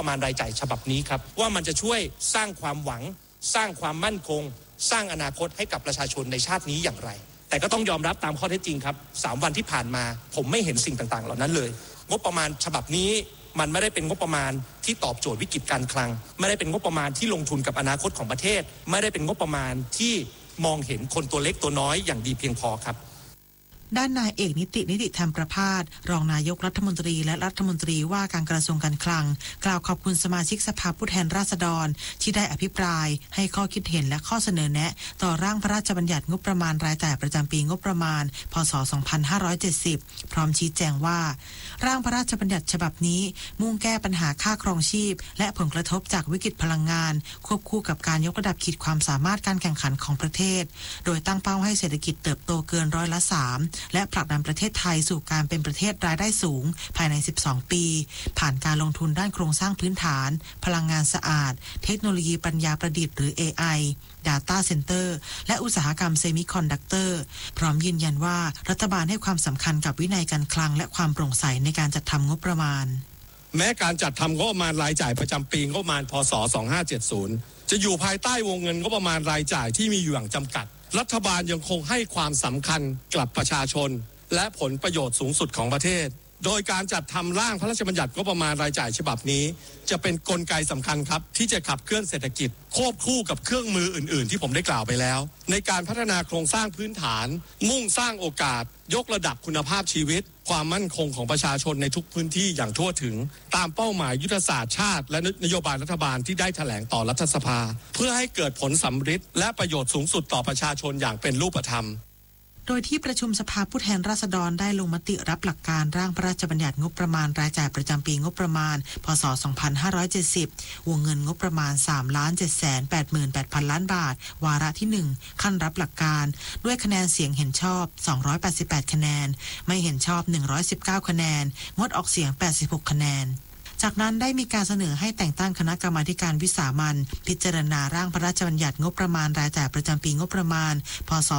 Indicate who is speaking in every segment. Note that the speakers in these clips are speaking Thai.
Speaker 1: ประมาณรายจ่ายฉบับนี้ครับว่ามันจะช่วยสร้างความหวังสร้างความมั่นคงสร้างอนาคตให้กับประชาชนในชาตินี้อย่างไรแต่ก็ต้องยอมรับตามข้อเท็จจริงครับ3 วันที่ผ่านมาผมไม่เห็นสิ่งต่างๆเหล่านั้นเลยงบประมาณฉบับนี้มันไม่ได้เป็นงบประมาณที่ตอบโจทย์วิกฤตการคลังไม่ได้เป็นงบประมาณที่ลงทุนกับอนาคตของประเทศไม่ได้เป็นงบประมาณที่มองเห็นคนตัวเล็กตัวน้อยอย่างดีเพียงพอครับ
Speaker 2: ด้านนายเอกนิติธรรมประภาสรองนายกรัฐมนตรีและรัฐมนตรีว่าการกระทรวงการคลังกล่าวขอบคุณสมาชิกสภาผู้แทนราษฎรที่ได้อภิปรายให้ข้อคิดเห็นและข้อเสนอแนะต่อร่างพระราชบัญญัติงบประมาณรายจ่ายประจำปีงบประมาณพ.ศ. 2570พร้อมชี้แจงว่าร่างพระราชบัญญัติฉบับนี้มุ่งแก้ปัญหาค่าครองชีพและผลกระทบจากวิกฤตพลังงานควบคู่กับการยกระดับขีดความสามารถการแข่งขันของประเทศโดยตั้งเป้าให้เศรษฐกิจเติบโตเกิน3%และผลักดันประเทศไทยสู่การเป็นประเทศรายได้สูงภายใน12 ปีผ่านการลงทุนด้านโครงสร้างพื้นฐานพลังงานสะอาดเทคโนโลยีปัญญาประดิษฐ์หรือ AI Data Center และอุตสาหกรรมเซมิคอนดักเตอร์พร้อมยืนยันว่ารัฐบาลให้ความสำคัญกับวินัยการคลังและความโปร่งใสในการจัดทำงบประมาณ
Speaker 3: แม้การจัดทำงบประมาณรายจ่ายประจำปีงบประมาณพ.ศ. 2570จะอยู่ภายใต้วงเงินงบประมาณรายจ่ายที่มีอยู่อย่างจำกัดรัฐบาลยังคงให้ความสำคัญกับประชาชนและผลประโยชน์สูงสุดของประเทศโดยการจัดทำร่างพระราชบัญญัติงบประมาณรายจ่ายฉบับนี้จะเป็นกลไกสำคัญครับที่จะขับเคลื่อนเศรษฐกิจควบคู่กับเครื่องมืออื่นๆที่ผมได้กล่าวไปแล้วในการพัฒนาโครงสร้างพื้นฐานมุ่งสร้างโอกาสยกระดับคุณภาพชีวิตความมั่นคงของประชาชนในทุกพื้นที่อย่างทั่วถึงตามเป้าหมายยุทธศาสตร์ชาติและนโยบายรัฐบาลที่ได้แถลงต่อรัฐสภาเพื่อให้เกิดผลสำฤทธิ์และประโยชน์สูงสุดต่อประชาชนอย่างเป็นรูปธรรม
Speaker 2: โดยที่ประชุมสภาผู้แทนราษฎรได้ลงมติรับหลักการร่างพระราชบัญญัติงบประมาณรายจ่ายประจำปีงบประมาณพ.ศ. 2570วงเงินงบประมาณ 3,788,000 ล้านบาทวาระที่1ขั้นรับหลักการด้วยคะแนนเสียงเห็นชอบ288คะแนนไม่เห็นชอบ119คะแนนงดออกเสียง86คะแนนจากนั้นได้มีการเสนอให้แต่งตั้งคณะกรรมาการวิสามัญพิจารณาร่างพระราชบัญญัติงบประมาณรายจ่ายประจำปีงบประมาณพ.ศ.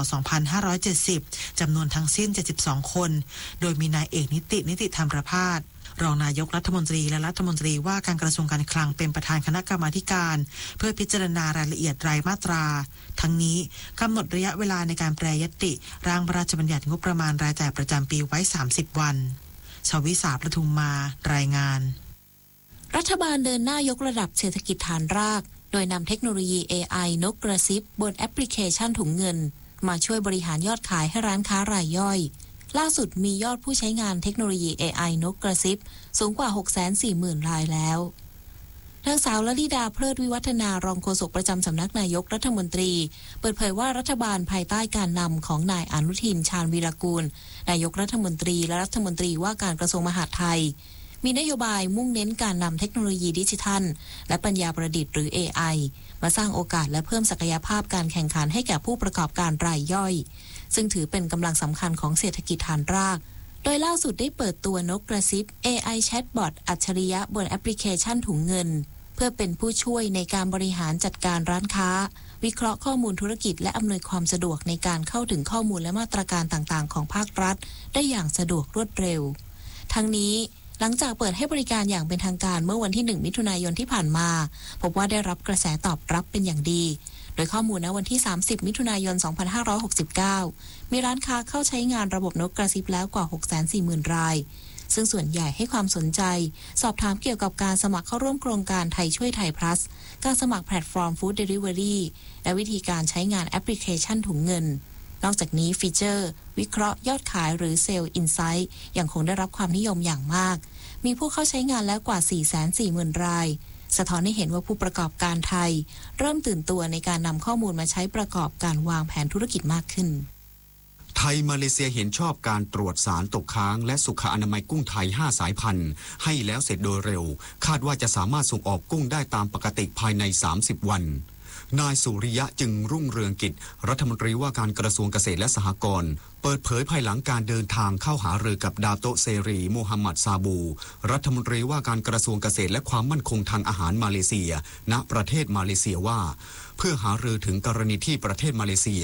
Speaker 2: 2570จำนวนทั้งสิ้น72คนโดยมีนายเอกนิติธรรมประภาสรองนายกรัฐมนตรีและรัฐมนตรีว่าการกระทรวงการคลังเป็นประธานคณะกรรมาการเพื่อพิจารณารายละเอียดรายมาตราทั้งนี้กำหนดระยะเวลาในการแปรยติร่างพระราชบัญญัติงบประมาณรายจ่ายประจำปีไว้30วันชวิสาประทุมมารายงาน
Speaker 4: รัฐบาลเดินหน้ายกระดับเศรษฐกิจฐานรากโดยนำเทคโนโลยี AI นกกระซิบบนแอปพลิเคชันถุงเงินมาช่วยบริหารยอดขายให้ร้านค้ารายย่อยล่าสุดมียอดผู้ใช้งานเทคโนโลยี AI นกกระซิบสูงกว่า 640,000 รายแล้วนางสาวลลิดาเพลิดวิวัฒนารองโฆษกประจำสำนักนายกรัฐมนตรีเปิดเผยว่ารัฐบาลภายใต้การนำของนายอนุทินชาญวีรกูลนายกรัฐมนตรีและรัฐมนตรีว่าการกระทรวงมหาดไทยมีนโยบายมุ่งเน้นการนำเทคโนโลยีดิจิทัลและปัญญาประดิษฐ์หรือ AI มาสร้างโอกาสและเพิ่มศักยภาพการแข่งขันให้แก่ผู้ประกอบการรายย่อยซึ่งถือเป็นกำลังสำคัญของเศรษฐกิจฐานรากโดยล่าสุดได้เปิดตัวนกกระซิบ AI Chatbot อัจฉริยะบนแอปพลิเคชันถุงเงินเพื่อเป็นผู้ช่วยในการบริหารจัดการร้านค้าวิเคราะห์ข้อมูลธุรกิจและอำนวยความสะดวกในการเข้าถึงข้อมูลและมาตรการต่างๆของภาครัฐได้อย่างสะดวกรวดเร็วทั้งนี้หลังจากเปิดให้บริการอย่างเป็นทางการเมื่อวันที่1มิถุนายนที่ผ่านมาพบว่าได้รับกระแสตอบรับเป็นอย่างดีโดยข้อมูลณวันที่30มิถุนายน2569มีร้านค้าเข้าใช้งานระบบนกกระซิบแล้วกว่า 640,000 รายซึ่งส่วนใหญ่ให้ความสนใจสอบถามเกี่ยวกับการสมัครเข้าร่วมโครงการไทยช่วยไทย plus การสมัครแพลตฟอร์ม Food Delivery และวิธีการใช้งานแอปพลิเคชันถุงเงินนอกจากนี้ฟีเจอร์วิเคราะห์ยอดขายหรือ Sales Insight ยังคงได้รับความนิยมอย่างมากมีผู้เข้าใช้งานแล้วกว่า 440,000 รายสะท้อนให้เห็นว่าผู้ประกอบการไทยเริ่มตื่นตัวในการนำข้อมูลมาใช้ประกอบการวางแผนธุรกิจมากขึ้น
Speaker 5: ไทยมาเลเซียเห็นชอบการตรวจสารตกค้างและสุขอนามัยกุ้งไทย5สายพันธุ์ให้แล้วเสร็จโดยเร็วคาดว่าจะสามารถส่งออกกุ้งได้ตามปกติภายใน30วันนายสุริยะจึงรุ่งเรืองกิจรัฐมนตรีว่าการกระทรวงเกษตรและสหกรณ์เปิดเผยภายหลังการเดินทางเข้าหารือกับดาโตเซรีโมฮัมหมัดซาบูรัฐมนตรีว่าการกระทรวงเกษตรและความมั่นคงทางอาหารมาเลเซียณประเทศมาเลเซียว่าเพื่อหารือถึงกรณีที่ประเทศมาเลเซีย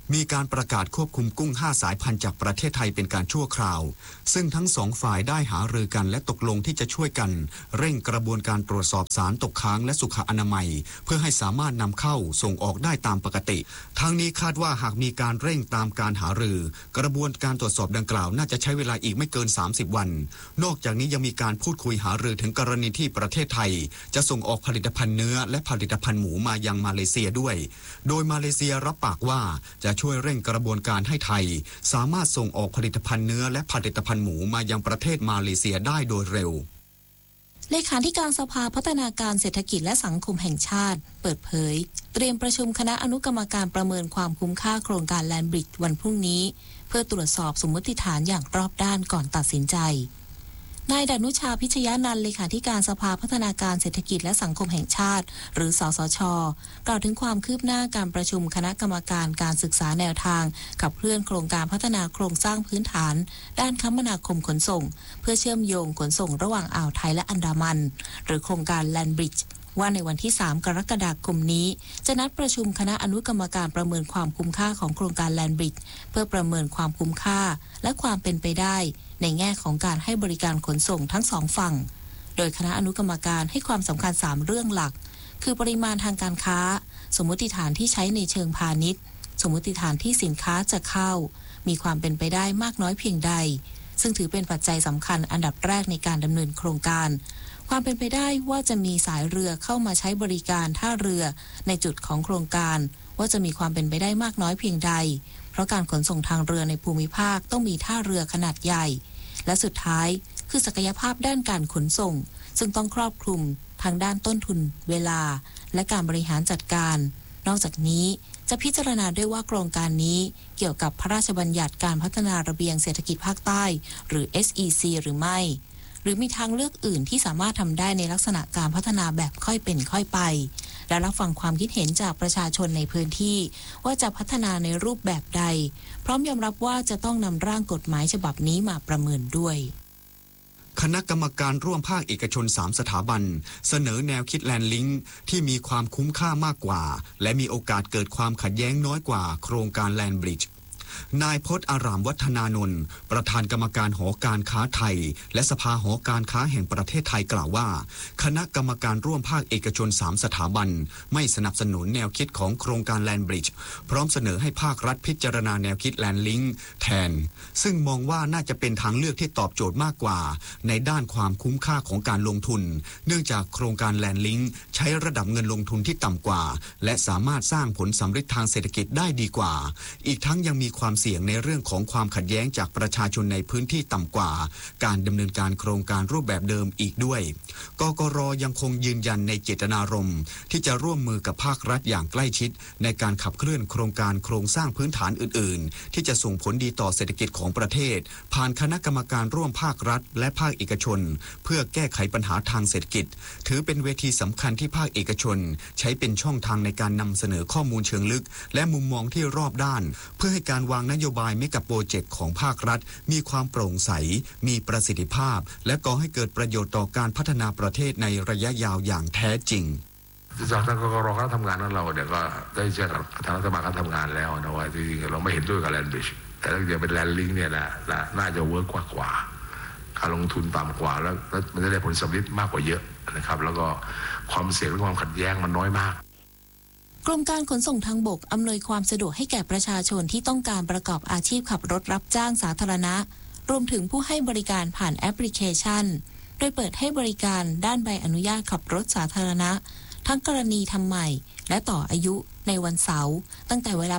Speaker 5: มีการประกาศควบคุมกุ้ง5สายพันธุ์จากประเทศไทยเป็นการชั่วคราวซึ่งทั้งสองฝ่ายได้หารือกันและตกลงที่จะช่วยกันเร่งกระบวนการตรวจสอบสารตกค้างและสุขอนามัยเพื่อให้สามารถนำเข้าส่งออกได้ตามปกติทั้งนี้คาดว่าหากมีการเร่งตามการหารือกระบวนการตรวจสอบดังกล่าวน่าจะใช้เวลาอีกไม่เกิน30วันนอกจากนี้ยังมีการพูดคุยหารือถึงกรณีที่ประเทศไทยจะส่งออกผลิตภัณฑ์เนื้อและผลิตภัณฑ์หมูมายังมาเลเซียด้วยโดยมาเลเซียรับปากว่าจะช่วยเร่งกระบวนการให้ไทยสามารถส่งออกผลิตภัณฑ์เนื้อและผลิตภัณฑ์หมูมายังประเทศมาเลเซียได้โดยเร็ว
Speaker 4: เลขาธิการสภาพัฒนาการเศรษฐกิจและสังคมแห่งชาติเปิดเผยเตรียมประชุมคณะอนุกรรมการประเมินความคุ้มค่าโครงการแลนด์บริดจ์วันพรุ่งนี้เพื่อตรวจสอบสมมติฐานอย่างรอบด้านก่อนตัดสินใจนายดนุชาพิชยานันท์เลขาธิการสภาพัฒนาการเศรษฐกิจและสังคมแห่งชาติหรือสสช.กล่าวถึงความคืบหน้าการประชุมคณะกรรมการการศึกษาแนวทางขับเคลื่อนโครงการพัฒนาโครงสร้างพื้นฐานด้านคมนาคมขนส่งเพื่อเชื่อมโยงขนส่งระหว่างอ่าวไทยและอันดามันหรือโครงการแลนด์บริดจ์ว่าในวันที่3กรกฎาคมนี้จะนัดประชุมคณะอนุกรรมการประเมินความคุ้มค่าของโครงการแลนด์บริดจ์เพื่อประเมินความคุ้มค่าและความเป็นไปได้ในแง่ของการให้บริการขนส่งทั้งสองฝั่งโดยคณะอนุกรรมการให้ความสำคัญ3เรื่องหลักคือปริมาณทางการค้าสมมติฐานที่ใช้ในเชิงพาณิชย์สมมติฐานที่สินค้าจะเข้ามีความเป็นไปได้มากน้อยเพียงใดซึ่งถือเป็นปัจจัยสำคัญอันดับแรกในการดำเนินโครงการความเป็นไปได้ว่าจะมีสายเรือเข้ามาใช้บริการท่าเรือในจุดของโครงการว่าจะมีความเป็นไปได้มากน้อยเพียงใดเพราะการขนส่งทางเรือในภูมิภาคต้องมีท่าเรือขนาดใหญ่และสุดท้ายคือศักยภาพด้านการขนส่งซึ่งต้องครอบคลุมทางด้านต้นทุนเวลาและการบริหารจัดการนอกจากนี้จะพิจารณาด้วยว่าโครงการนี้เกี่ยวกับพระราชบัญญัติการพัฒนาระเบียงเศรษฐกิจภาคใต้หรือ SEC หรือไม่หรือมีทางเลือกอื่นที่สามารถทำได้ในลักษณะการพัฒนาแบบค่อยเป็นค่อยไปและรับฟังความคิดเห็นจากประชาชนในพื้นที่ว่าจะพัฒนาในรูปแบบใดพร้อมยอมรับว่าจะต้องนำร่างกฎหมายฉบับนี้มาประเมินด้วย
Speaker 5: คณะกรรมการร่วมภาคเอกชน3สถาบันเสนอแนวคิดแลนด์ลิงก์ที่มีความคุ้มค่ามากกว่าและมีโอกาสเกิดความขัดแย้งน้อยกว่าโครงการแลนด์บริดจ์นายพจน์อารามวัฒนานนท์ประธานกรรมการหอการค้าไทยและสภาหอการค้าแห่งประเทศไทยกล่าวว่าคณะกรรมการร่วมภาคเอกชน3สถาบันไม่สนับสนุนแนวคิดของโครงการแลนด์บริดจ์พร้อมเสนอให้ภาครัฐพิจารณาแนวคิดแลนด์ลิงก์แทนซึ่งมองว่าน่าจะเป็นทางเลือกที่ตอบโจทย์มากกว่าในด้านความคุ้มค่าของการลงทุนเนื่องจากโครงการแลนด์ลิงก์ใช้ระดับเงินลงทุนที่ต่ำกว่าและสามารถสร้างผลสำเร็จทางเศรษฐกิจได้ดีกว่าอีกทั้งยังมีความเสี่ยงในเรื่องของความขัดแย้งจากประชาชนในพื้นที่ต่ำกว่าการดำเนินการโครงการรูปแบบเดิมอีกด้วยกกร.ยังคงยืนยันในเจตนารมณ์ที่จะร่วมมือกับภาครัฐอย่างใกล้ชิดในการขับเคลื่อนโครงการโครงสร้างพื้นฐานอื่นๆที่จะส่งผลดีต่อเศรษฐกิจของประเทศผ่านคณะกรรมการร่วมภาครัฐและภาคเอกชนเพื่อแก้ไขปัญหาทางเศรษฐกิจถือเป็นเวทีสำคัญที่ภาคเอกชนใช้เป็นช่องทางในการนำเสนอข้อมูลเชิงลึกและมุมมองที่รอบด้านเพื่อให้การวางนโยบายเมกะโปรเจกต์ของภาครัฐมีความโปร่งใสมีประสิทธิภาพและก่อให้เกิดประโยชน์ต่อการพัฒนาประเทศในระยะยาวอย่างแท้จริง
Speaker 6: จากทางกกร.คณะทำงานนั้นเราเดี๋ยวก็ได้เจอกับทางรัฐบาลคณะทำงานแล้วนะว่าจริงๆเราไม่เห็นด้วยกับแลนด์บริดจ์แต่ถ้าจะเป็นแลนด์ลิงก์เนี่ยนะน่าจะเวิร์กกว่าการลงทุนต่ำกว่าแล้วมันจะได้ผลสำลิดมากกว่าเยอะนะครับแล้วก็ความเสี่ยงและความขัดแย้งมันน้อยมาก
Speaker 4: กรมการขนส่งทางบกอำนวยความสะดวกให้แก่ประชาชนที่ต้องการประกอบอาชีพขับรถรับจ้างสาธารณะรวมถึงผู้ให้บริการผ่านแอปพลิเคชันโดยเปิดให้บริการด้านใบอนุญาตขับรถสาธารณะทั้งกรณีทำใหม่และต่ออายุในวันเสาร์ตั้งแต่เวลา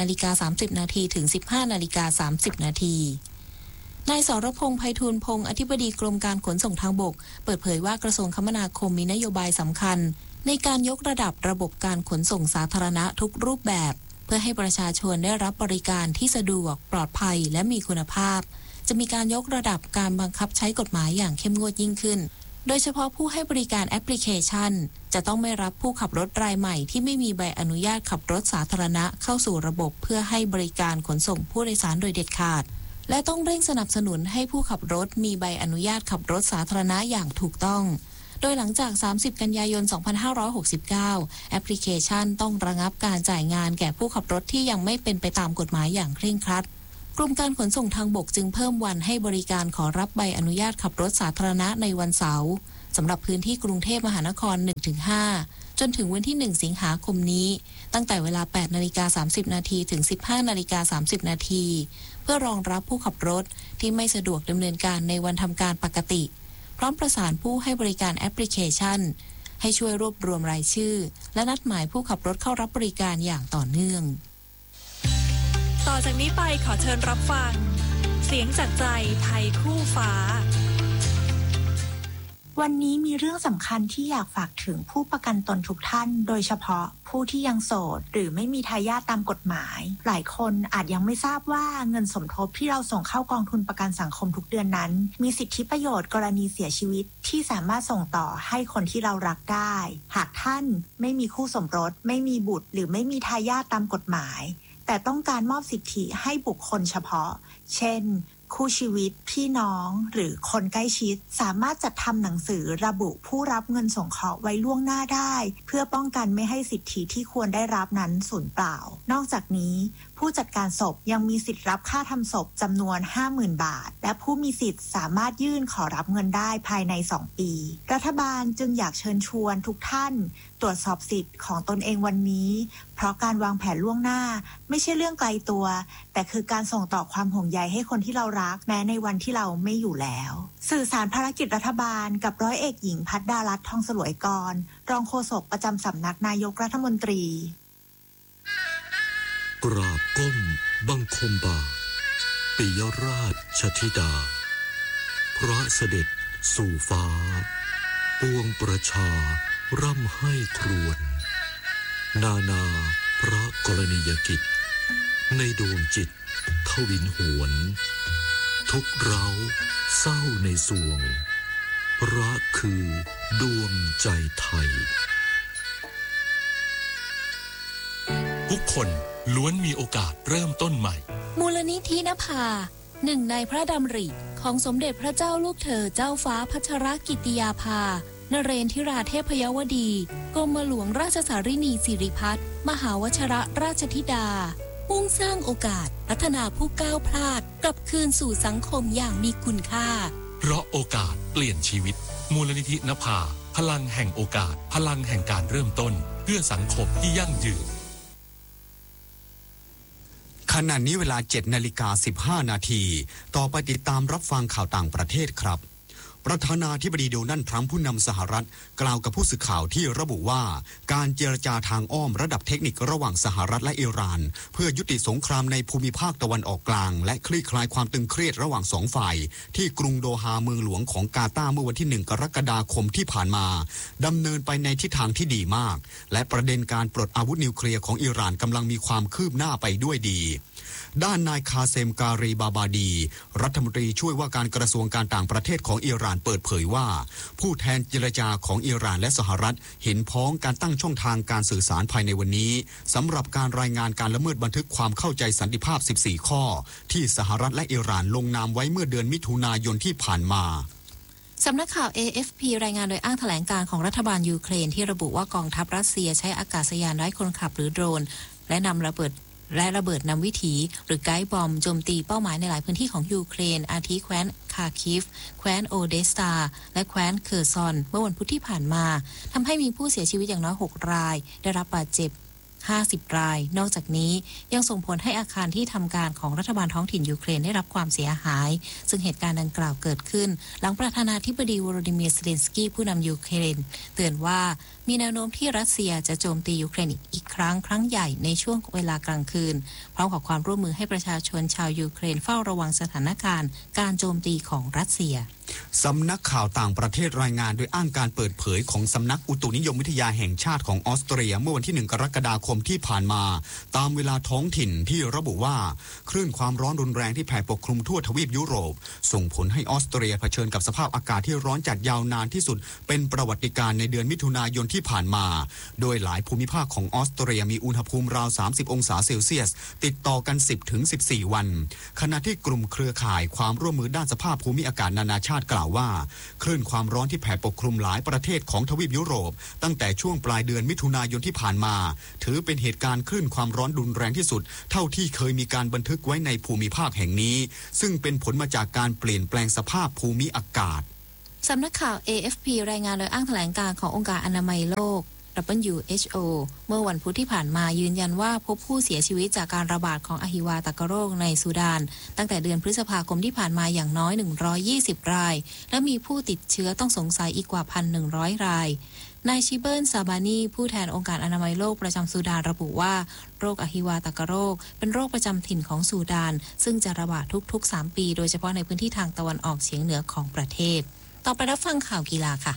Speaker 4: 8:30 นาทีถึง 15:30 นาทีนายสรพงษ์ไพฑูรย์พงษ์อธิบดีกรมการขนส่งทางบกเปิดเผยว่ากระทรวงคมนาคมมีนโยบายสำคัญในการยกระดับระบบการขนส่งสาธารณะทุกรูปแบบเพื่อให้ประชาชนได้รับบริการที่สะดวกปลอดภัยและมีคุณภาพจะมีการยกระดับการบังคับใช้กฎหมายอย่างเข้มงวดยิ่งขึ้นโดยเฉพาะผู้ให้บริการแอปพลิเคชันจะต้องไม่รับผู้ขับรถรายใหม่ที่ไม่มีใบอนุญาตขับรถสาธารณะเข้าสู่ระบบเพื่อให้บริการขนส่งผู้โดยสารโดยเด็ดขาดและต้องเร่งสนับสนุนให้ผู้ขับรถมีใบอนุญาตขับรถสาธารณะอย่างถูกต้องโดยหลังจาก 30 กันยายน 2569 แอปพลิเคชันต้องระงับการจ่ายงานแก่ผู้ขับรถที่ยังไม่เป็นไปตามกฎหมายอย่างเคร่งครัดกรมการขนส่งทางบกจึงเพิ่มวันให้บริการขอรับใบอนุญาตขับรถสาธารณะในวันเสาร์สำหรับพื้นที่กรุงเทพมหานคร 1-5 จนถึงวันที่ 1 สิงหาคมนี้ตั้งแต่เวลา 8:30 นาทีถึง 15:30 นาทีเพื่อรองรับผู้ขับรถที่ไม่สะดวกดำเนินการในวันทำการปกติพร้อมประสานผู้ให้บริการแอปพลิเคชันให้ช่วยรวบรวมรายชื่อและนัดหมายผู้ขับรถเข้ารับบริการอย่างต่อเนื่อง
Speaker 7: ต่อจากนี้ไปขอเชิญรับฟังเสียงจากใจไทยคู่ฟ้า
Speaker 8: วันนี้มีเรื่องสำคัญที่อยากฝากถึงผู้ประกันตนทุกท่านโดยเฉพาะผู้ที่ยังโสดหรือไม่มีทายาทตามกฎหมายหลายคนอาจยังไม่ทราบว่าเงินสมทบที่เราส่งเข้ากองทุนประกันสังคมทุกเดือนนั้นมีสิทธิประโยชน์กรณีเสียชีวิตที่สามารถส่งต่อให้คนที่เรารักได้หากท่านไม่มีคู่สมรสไม่มีบุตรหรือไม่มีทายาทตามกฎหมายแต่ต้องการมอบสิทธิให้บุคคลเฉพาะเช่นคู่ชีวิตพี่น้องหรือคนใกล้ชิดสามารถจัดทำหนังสือระบุผู้รับเงินสงเคราะห์ไว้ล่วงหน้าได้เพื่อป้องกันไม่ให้สิทธิที่ควรได้รับนั้นสูญเปล่านอกจากนี้ผู้จัดการศพยังมีสิทธิรับค่าทำศพจำนวน 50,000 บาทและผู้มีสิทธิ์สามารถยื่นขอรับเงินได้ภายใน2 ปีรัฐบาลจึงอยากเชิญชวนทุกท่านตรวจสอบสิทธิ์ของตนเองวันนี้เพราะการวางแผนล่วงหน้าไม่ใช่เรื่องไกลตัวแต่คือการส่งต่อความห่วงใยให้คนที่เรารักแม้ในวันที่เราไม่อยู่แล้วสื่อสารภารกิจรัฐบาลกับร้อยเอกหญิงภัทรดารัตน์ทองสลวยกรรองโฆษกประจำสำนักนายกรัฐมนตรี
Speaker 9: กราบก้มบังคมบาทปิยราชธิดาพระเสด็จสู่ฟ้าปวงประชาร่ำให้ครวญนาพระกรณียกิจในดวงจิตทวินหวนทุกเร้าเศร้าในสวงรักคือดวงใจไทย
Speaker 10: ทุกคนล้วนมีโอกาสเริ่มต้นใหม่
Speaker 4: มูลนิธินภาหนึ่งในพระดำริของสมเด็จพระเจ้าลูกเธอเจ้าฟ้าพัชรกิติยาภานเรนทิราเทพยวดีกรมหลวงราชสารินีสิริพัฒน์มหาวชิรราชธิดามุ่งสร้างโอกาสพัฒนาผู้ก้าวพลาดกลับคืนสู่สังคมอย่างมีคุณค่า
Speaker 10: เพราะโอกาสเปลี่ยนชีวิตมูลนิธินภาพลังแห่งโอกาสพลังแห่งการเริ่มต้นเพื่อสังคมที่ยั่งยืน
Speaker 5: ขณะนี้เวลา 7:15 นาทีต่อไปติดตามรับฟังข่าวต่างประเทศครับประธานาธิบดีโดนัลด์ทรัมป์ผู้นำสหรัฐกล่าวกับผู้สื่อข่าวที่ระบุว่าการเจรจาทางอ้อมระดับเทคนิคระหว่างสหรัฐและอิหร่านเพื่อยุติสงครามในภูมิภาคตะวันออกกลางและคลี่คลายความตึงเครียดระหว่างสองฝ่ายที่กรุงโดฮาเมืองหลวงของกาตาร์เมื่อวันที่1 กรกฎาคมที่ผ่านมาดำเนินไปในทิศทางที่ดีมากและประเด็นการปลดอาวุธนิวเคลียร์ของอิหร่านกำลังมีความคืบหน้าไปด้วยดีด้านนายคาเซมการีบาบาดีรัฐมนตรีช่วยว่าการกระทรวงการต่างประเทศของอิหร่านเปิดเผยว่าผู้แทนเจรจาของอิหร่านและสหรัฐเห็นพ้องการตั้งช่องทางการสื่อสารภายในวันนี้สำหรับการรายงานการละเมิดบันทึกความเข้าใจสันติภาพ14ข้อที่สหรัฐและอิหร่านลงนามไว้เมื่อเดือนมิถุนายนที่ผ่านมา
Speaker 4: สำนักข่าว AFP รายงานโดยอ้างแถลงการของรัฐบาลยูเครนที่ระบุว่ากองทัพรัสเซียใช้อากาศยานไร้คนขับหรือโดรนและนำระเบิดนำวิถีหรือไกด์บอมโจมตีเป้าหมายในหลายพื้นที่ของยูเครนอาทิแคว้นคาคิฟแคว้นโอเดสตาและแคว้นเคอร์ซอนเมื่อวันพุธที่ผ่านมาทำให้มีผู้เสียชีวิตอย่างน้อย6 รายได้รับบาดเจ็บ50 รายนอกจากนี้ยังส่งผลให้อาคารที่ทำการของรัฐบาลท้องถิ่นยูเครนได้รับความเสียหายซึ่งเหตุการณ์ดังกล่าวเกิดขึ้นหลังประธานาธิบดีวโลดิเมียร์ เซเลนสกี้ผู้นำยูเครนเตือนว่ามีแนวโน้มที่รัสเซียจะโจมตียูเครนอีกครั้งใหญ่ในช่วงเวลากลางคืนพร้อมขอความร่วมมือให้ประชาชนชาวยูเครนเฝ้าระวังสถานการณ์การโจมตีของรัสเซีย
Speaker 5: สำนักข่าวต่างประเทศรายงานโดยอ้างการเปิดเผยของสำนักอุตุนิยมวิทยาแห่งชาติของออสเตรียเมื่อวันที่1 กรกฎาคมมที่ผ่านมาตามเวลาท้องถิ่นที่ระบุว่าคลื่นความร้อนรุนแรงที่แผ่ปกคลุมทั่วทวีปยุโรปส่งผลให้ออสเตรียเผชิญกับสภาพอากาศที่ร้อนจัดยาวนานที่สุดเป็นประวัติการณ์ในเดือนมิถุนายนที่ผ่านมาโดยหลายภูมิภาคของออสเตรียมีอุณหภูมิราว30องศาเซลเซียสติดต่อกัน 10-14 วันขณะที่กลุ่มเครือข่ายความร่วมมือด้านสภาพภูมิอากาศนานาชาติกล่าวว่าคลื่นความร้อนที่แผ่ปกคลุมหลายประเทศของทวีปยุโรปตั้งแต่ช่วงปลายเดือนมิถุนายนที่ผ่านมาถือเป็นเหตุการณ์คลื่นความร้อนรุนแรงที่สุดเท่าที่เคยมีการบันทึกไว้ในภูมิภาคแห่งนี้ซึ่งเป็นผลมาจากการเปลี่ยนแปลงสภาพภูมิอากาศ
Speaker 4: สำนักข่าว AFP รายงานโดยอ้างแถลงการขององค์การอนามัยโลก WHO เมื่อวันพุธที่ผ่านมายืนยันว่าพบผู้เสียชีวิตจากการระบาดของอหิวาตกโรคในซูดานตั้งแต่เดือนพฤษภาคมที่ผ่านมาอย่างน้อย120รายและมีผู้ติดเชื้อต้องสงสัยอีกกว่า 1,100 รายนายชิเบิลซาบานีผู้แทนองค์การอนามัยโลกประจำซูดานระบุว่าโรคอหิวาตกโรคเป็นโรคประจำถิ่นของซูดานซึ่งจะระบาดทุกๆ3ปีโดยเฉพาะในพื้นที่ทางตะวันออกเฉียงเหนือของประเทศต่อไปรับฟังข่าวกีฬาค่ะ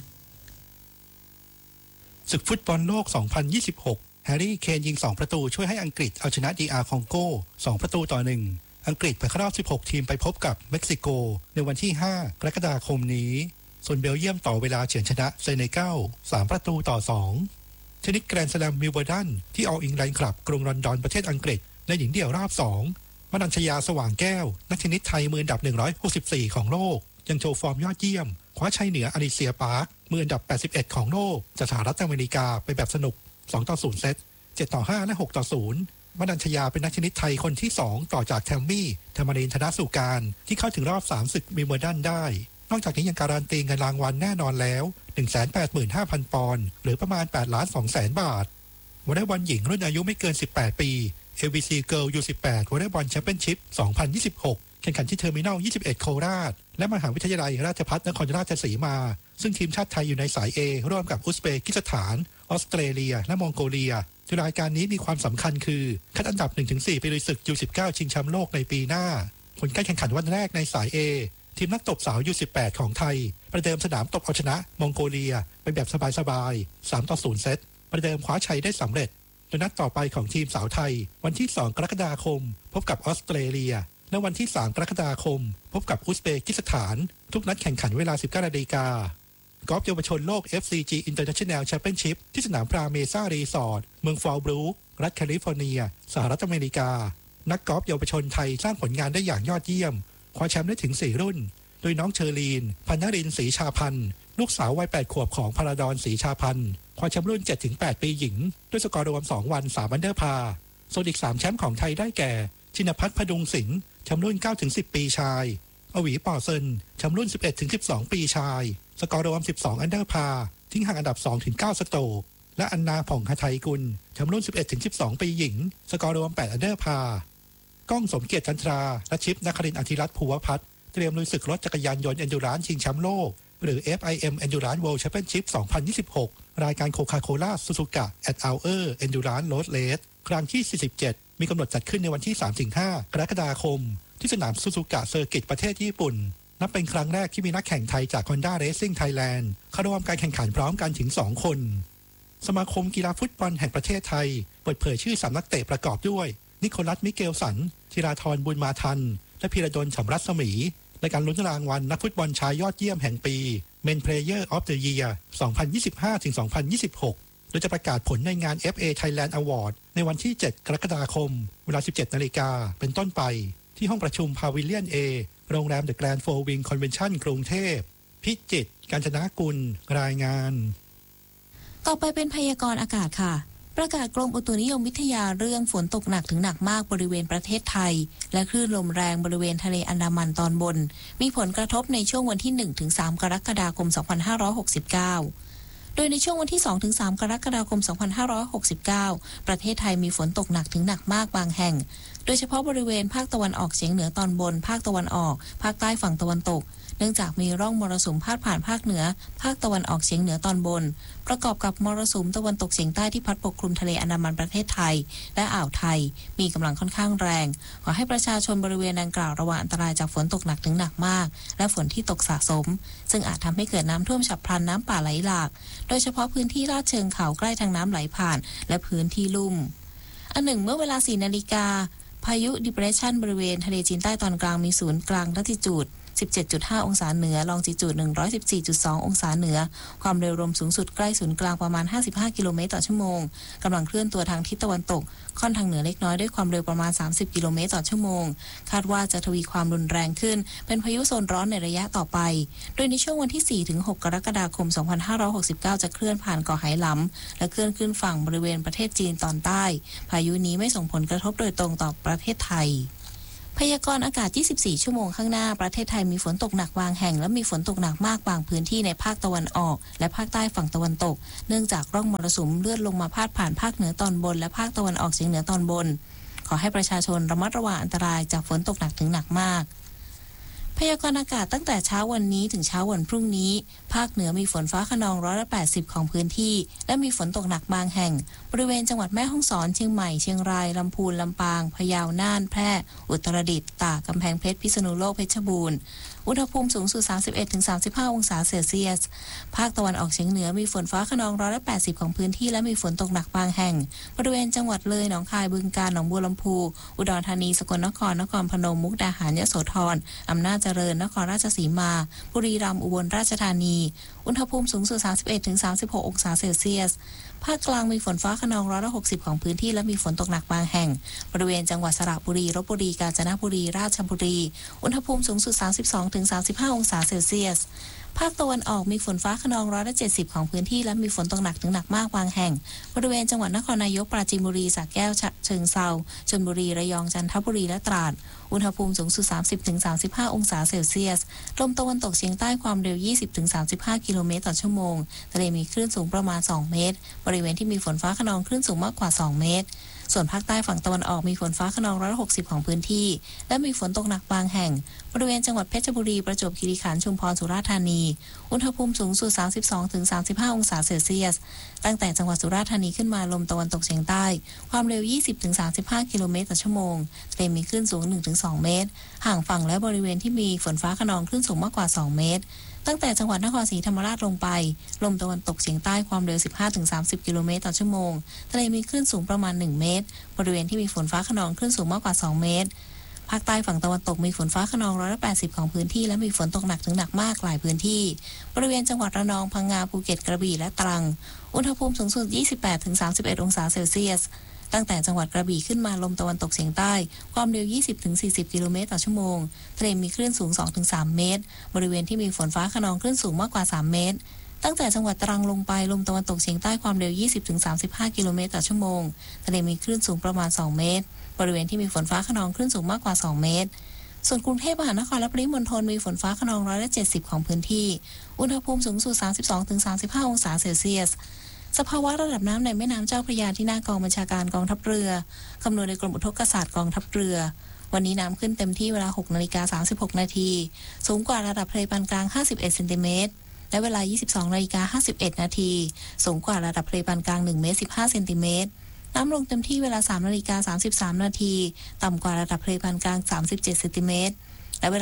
Speaker 11: ศึกฟุตบอลโลก 2026 แฮร์รี่ เคนยิง2ประตูช่วยให้อังกฤษเอาชนะDR คองโก2ประตูต่อ1อังกฤษไปเข้ารอบ16ทีมไปพบกับเม็กซิโกในวันที่5กรกฎาคมนี้ส่วนเบลเยียมต่อเวลาเฉือนชนะเซเนกัล3ประตูต่อ2เทนนิสแกรนด์สแลมวิลเบอร์ดันที่ออลอิงแลนด์คลับกรุงลอนดอนประเทศอังกฤษในหญิงเดี่ยวรอบ2มนัญชยาสว่างแก้วนักเทนนิสไทยมืออันดับ164ของโลกยังโชว์ฟอร์มยอดเยี่ยมคว้าชัยเหนืออลิเซียปาร์คมืออันดับ81ของโลกจากสหรัฐอเมริกาไปแบบสนุก2-0 เซต7-5 และ 6-0 มนัญชยาเป็นนักเทนนิสไทยคนที่2ต่อจากแทมมี่ธรรมรินทร์ธนสุการที่เข้าถึงรอบ3ศึกวิมเบิลดันได้นอกจากนี้ยังการันตีเงินรางวัลแน่นอนแล้ว 185,000 ปอนด์หรือประมาณ 8,200,000 บาทวอลเลย์บอลหญิงรุ่นอายุไม่เกิน18 ปี AVC Girl U18 วอลเลย์บอลแชมเปี้ยนชิพ 2026 แข่งขันที่เทอร์มินัล 21 โคราชและมหาวิทยาลัยราชภัฏนครราชสีมาซึ่งทีมชาติไทยอยู่ในสาย A ร่วมกับอุซเบกิสถานออสเตรเลียและมองโกเลียโดยรายการนี้มีความสำคัญคือคัดอันดับ 1-4 ไปลุยศึก U19 ชิงแชมป์โลกในปีหน้าผลการแข่งขันวันแรกในสาย A ทีมนักตบสาว U18 ของไทยประเดิมสนามตบเอาชนะมองโกเลียไปแบบสบายๆ 3-0 เซตประเดิมคว้าชัยได้สำเร็จโดยนัดต่อไปของทีมสาวไทยวันที่2กรกฎาคมพบกับออสเตรเลียและวันที่3กรกฎาคมพบกับอุซเบกิสถานทุกนัดแข่งขันเวลา 19 นาฬิกากอล์ฟเยาวชนโลก FCG International Championship ที่สนามพราเมซ่ารีสอร์ทเมืองฟอลบรูครัฐแคลิฟอร์เนียสหรัฐอเมริกานักกอล์ฟเยาวชนไทยสร้างผลงานได้อย่างยอดเยี่ยมคว้าแชมป์ได้ถึง4รุ่นโดยน้องเชอรีนพันนรินทร์ศรีชาพันธ์ลูกสาววัย8 ขวบของพาราดอนศรีชาพันธ์คว้าแชมป์รุ่น 7-8 ปีหญิงด้วยสกอร์รวม2วัน3 อันเดอร์พาร์ส่วนอีก3แชมป์ของไทยได้แก่ชินภัทรพดุงสิงห์แชมป์รุ่น 9-10 ปีชายอวีป่อเซินแชมป์รุ่น 11-12 ปีชายสกอร์รวม12 อันเดอร์พาร์ทิ้งห่างอันดับ 2-9 สโตรกและอันนาผ่องหทัยกุลแชมป์รุ่น 11-12 ปีหญิงสกอร์รวม8 อันเดอร์พาร์ก้องสมเกียรติจันทราและชิปนครินทร์อธิรัตน์ภูวพัฒน์เตรียมลุยศึกรถจักรยานยนต์เอนดูรานซ์ชิงแชมป์โลกหรือ FIM Endurance World Championship 2026 รายการโคคาโคล่าซูซูกะ at Hour Endurance Road Race ครั้งที่ 47 มีกำหนดจัดขึ้นในวันที่ 3-5 กรกฎาคมที่สนามซูซูกะเซอร์กิตประเทศญี่ปุ่นนับเป็นครั้งแรกที่มีนักแข่งไทยจาก Honda Racing Thailand เข้าร่วมการแข่งขันพร้อมกันถึง 2 คนสมาคมกีฬาฟุตบอลแห่งประเทศไทยเปิดเผยชื่อ3นักเตะประกอบด้วยนิโคลัสมิเกลสันธีราธรบุญมาทันและพีระดลฉ่ำรัศมีในการลุ้นรางวัลนักฟุตบอลชายยอดเยี่ยมแห่งปี Men Player of the Year 2025-2026 โดยจะประกาศผลในงาน FA Thailand Award ในวันที่ 7 กรกฎาคมเวลา 17 นาฬิกาเป็นต้นไปที่ห้องประชุมพาวิเลียน A โรงแรม The Grand Four Wing Convention กรุงเทพพิจิตรกาญจนกุลรายงาน
Speaker 4: ต่อไปเป็นพยากรณ์อากาศค่ะประกาศกรมอุตุนิยมวิทยาเรื่องฝนตกหนักถึงหนักมากบริเวณประเทศไทยและคลื่นลมแรงบริเวณทะเลอันดามันตอนบนมีผลกระทบในช่วงวันที่ 1-3 กรกฎาคม 2569 โดยในช่วงวันที่ 2-3 กรกฎาคม 2569 ประเทศไทยมีฝนตกหนักถึงหนักมากบางแห่งโดยเฉพาะบริเวณภาคตะวันออกเฉียงเหนือตอนบนภาคตะวันออกภาคใต้ฝั่งตะวันตกเนื่องจากมีร่องมรสุมพาดผ่านภาคเหนือภาคตะวันออกเฉียงเหนือตอนบนประกอบกับมรสุมตะวันตกเฉียงใต้ที่พัดปกคลุมทะเลอันดามันประเทศไทยและอ่าวไทยมีกำลังค่อนข้างแรงขอให้ประชาชนบริเวณดังกล่าวระวังอันตรายจากฝนตกหนักถึงหนักมากและฝนที่ตกสะสมซึ่งอาจทำให้เกิดน้ำท่วมฉับพลันน้ำป่าไหลหลากโดยเฉพาะพื้นที่ลาดเชิงเขาใกล้ทางน้ำไหลผ่านและพื้นที่ลุ่มอันหนึ่งเมื่อเวลา 4 นาฬิกาพายุ Depression บริเวณทะเลจีนใต้ตอนกลางมีศูนย์กลางลัติจูด 17.5 องศาเหนือลองจิจูด 114.2 องศาเหนือความเร็วลมสูงสุดใกล้ศูนย์กลางประมาณ 55 กิโลเมตรต่อชั่วโมงกำลังเคลื่อนตัวทางทิศตะวันตกค่อนทางเหนือเล็กน้อยด้วยความเร็วประมาณ 30 กิโลเมตรต่อชั่วโมงคาดว่าจะทวีความรุนแรงขึ้นเป็นพายุโซนร้อนในระยะต่อไปโดยในช่วงวันที่ 4-6 กรกฎาคม 2569 จะเคลื่อนผ่านเกาะไหหลำและเคลื่อนขึ้นฝั่งบริเวณประเทศจีนตอนใต้พายุนี้ไม่ส่งผลกระทบโดยตรงต่อประเทศไทยพยากรณ์อากาศ 24 ชั่วโมงข้างหน้าประเทศไทยมีฝนตกหนักบางแห่งและมีฝนตกหนักมากบางพื้นที่ในภาคตะวันออกและภาคใต้ฝั่งตะวันตกเนื่องจากร่องมรสุมเลื่อนลงมาพาดผ่านภาคเหนือตอนบนและภาคตะวันออกเฉียงเหนือตอนบนขอให้ประชาชนระมัดระวังอันตรายจากฝนตกหนักถึงหนักมากพยากรณ์อากาศตั้งแต่เช้าวันนี้ถึงเช้าวันพรุ่งนี้ภาคเหนือมีฝนฟ้าคะนอง180ของพื้นที่และมีฝนตกหนักบางแห่งบริเวณจังหวัดแม่ฮ่องสอนเชียงใหม่เชียงรายลำพูนลำปางพะเยาน่านแพร่อุตรดิตถ์ตากกำแพงเพชรพิษณุโลกเพชรบูรณ์อุณหภูมิสูงสุด 31-35 องศาเซลเซียสภาคตะวันออกเฉียงเหนือมีฝนฟ้าคะนอง180ของพื้นที่และมีฝนตกหนักบางแห่งบริเวณจังหวัดเลยหนองคายบึงกาฬหนองบัวลำพูอุดรธานีสกลนครนครพนมมุกดาหารยโสธรอำนาจเจริญนครราชสีมาบุรีรัมย์อุบลราชธานีอุณหภูมิสูงสุด 31-36 องศาเซลเซียสภาคกลางมีฝนฟ้าคะนอง160ของพื้นที่และมีฝนตกหนักบางแห่งบริเวณจังหวัดสระบุรีลพบุรีกาญจนบุรีราชบุรีอุณหภูมิสูงสุด 32-35 องศาเซลเซียสภาคตะวันออกมีฝนฟ้าคะนอง170ของพื้นที่และมีฝนตกหนักถึงหนักมากบางแห่งบริเวณจังหวัดนครนายกปราจีนบุรีสระแก้วฉะเชิงเทราชลบุรีระยองจันทบุรีและตราดอุณหภูมิสูงสุด 30-35 องศาเซลเซียสลมตะวันตกเฉียงใต้ความเร็ว 20-35 กิโลเมตรต่อชั่วโมงทะเลมีคลื่นสูงประมาณ 2 เมตรบริเวณที่มีฝนฟ้าคะนองคลื่นสูงมากกว่า 2 เมตรส่วนภาคใต้ฝั่งตะวันออกมีฝนฟ้าคะนอง160ของพื้นที่และมีฝนตกหนักบางแห่งบริเวณจังหวัดเพชรบุรีประจวบคีรีขันธ์ชุมพรสุราษฎร์ธานีอุณหภูมิสูงสุด 32-35 องศาเซลเซียสตั้งแต่จังหวัดสุราษฎร์ธานีขึ้นมาลมตะวันตกเฉียงใต้ความเร็ว 20-35 กิโลเมตรต่อชั่วโมงทะเลมีคลื่นสูง 1-2 เมตรห่างฝั่งและบริเวณที่มีฝนฟ้าคะนองคลื่นสูงมากกว่า 2 เมตรตั้งแต่จังหวัดนครศรีธรรมราชลงไปลมตะวันตกเฉียงใต้ความเร็ว 15-30 กิโลเมตรต่อชั่วโมงทะเลมีคลื่นสูงประมาณ 1 เมตรบริเวณที่มีฝนฟ้าคะนองคลื่นสูงมากกว่า 2 เมตรภาคใต้ฝั่งตะวันตกมีฝนฟ้าคะนอง180ของพื้นที่และมีฝนตกหนักถึงหนักมากหลายพื้นที่บริเวณจังหวัดระนองพังงาภูเก็ตกระบี่และตรังอุณหภูมิสูงสุด 28-31 องศาเซลเซียสตั้งแต่จังหวัดกระบี่ขึ้นมาลมตะวันตกเฉียงใต้ความเร็ว 20-40 กิโลเมตรต่อชั่วโมงทะเลมีคลื่นสูง 2-3 เมตรบริเวณที่มีฝนฟ้าคะนองคลื่นสูงมากกว่า 3 เมตรตั้งแต่จังหวัดตรังลงไปลมตะวันตกเฉียงใต้ความเร็ว 20-35 กิโลเมตรต่อชั่วโมงทะเลมีคลื่นสูงประมาณ 2 เมตรบริเวณที่มีฝนฟ้าคะนองคลื่นสูงมากกว่า 2 เมตรส่วนกรุงเทพมหานครและปริมณฑลมีฝนฟ้าคะนอง170ของพื้นที่อุณหภูมิสูงสุด 32-35 องศาเซลเซียสสภาวะระดับน้ำในแม่น้ำเจ้าพระยาที่หน้ากองบัญชาการกองทัพเรือคำนวณโดยกรมอุทกศาสตร์กองทัพเรือวันนี้น้ำขึ้นเต็มที่เวลา 6:36 นาทีสูงกว่าระดับทะเลปานกลาง51เซนติเมตรและเวลา 22:51 นาทีสูงกว่าระดับทะเลปานกลาง1 เมตร 15 เซนติเมตรน้ำลงเต็มที่เวลา 3:33 นาทีต่ำกว่าระดับทะเลปานกลาง37เซนติเมตรและเวลา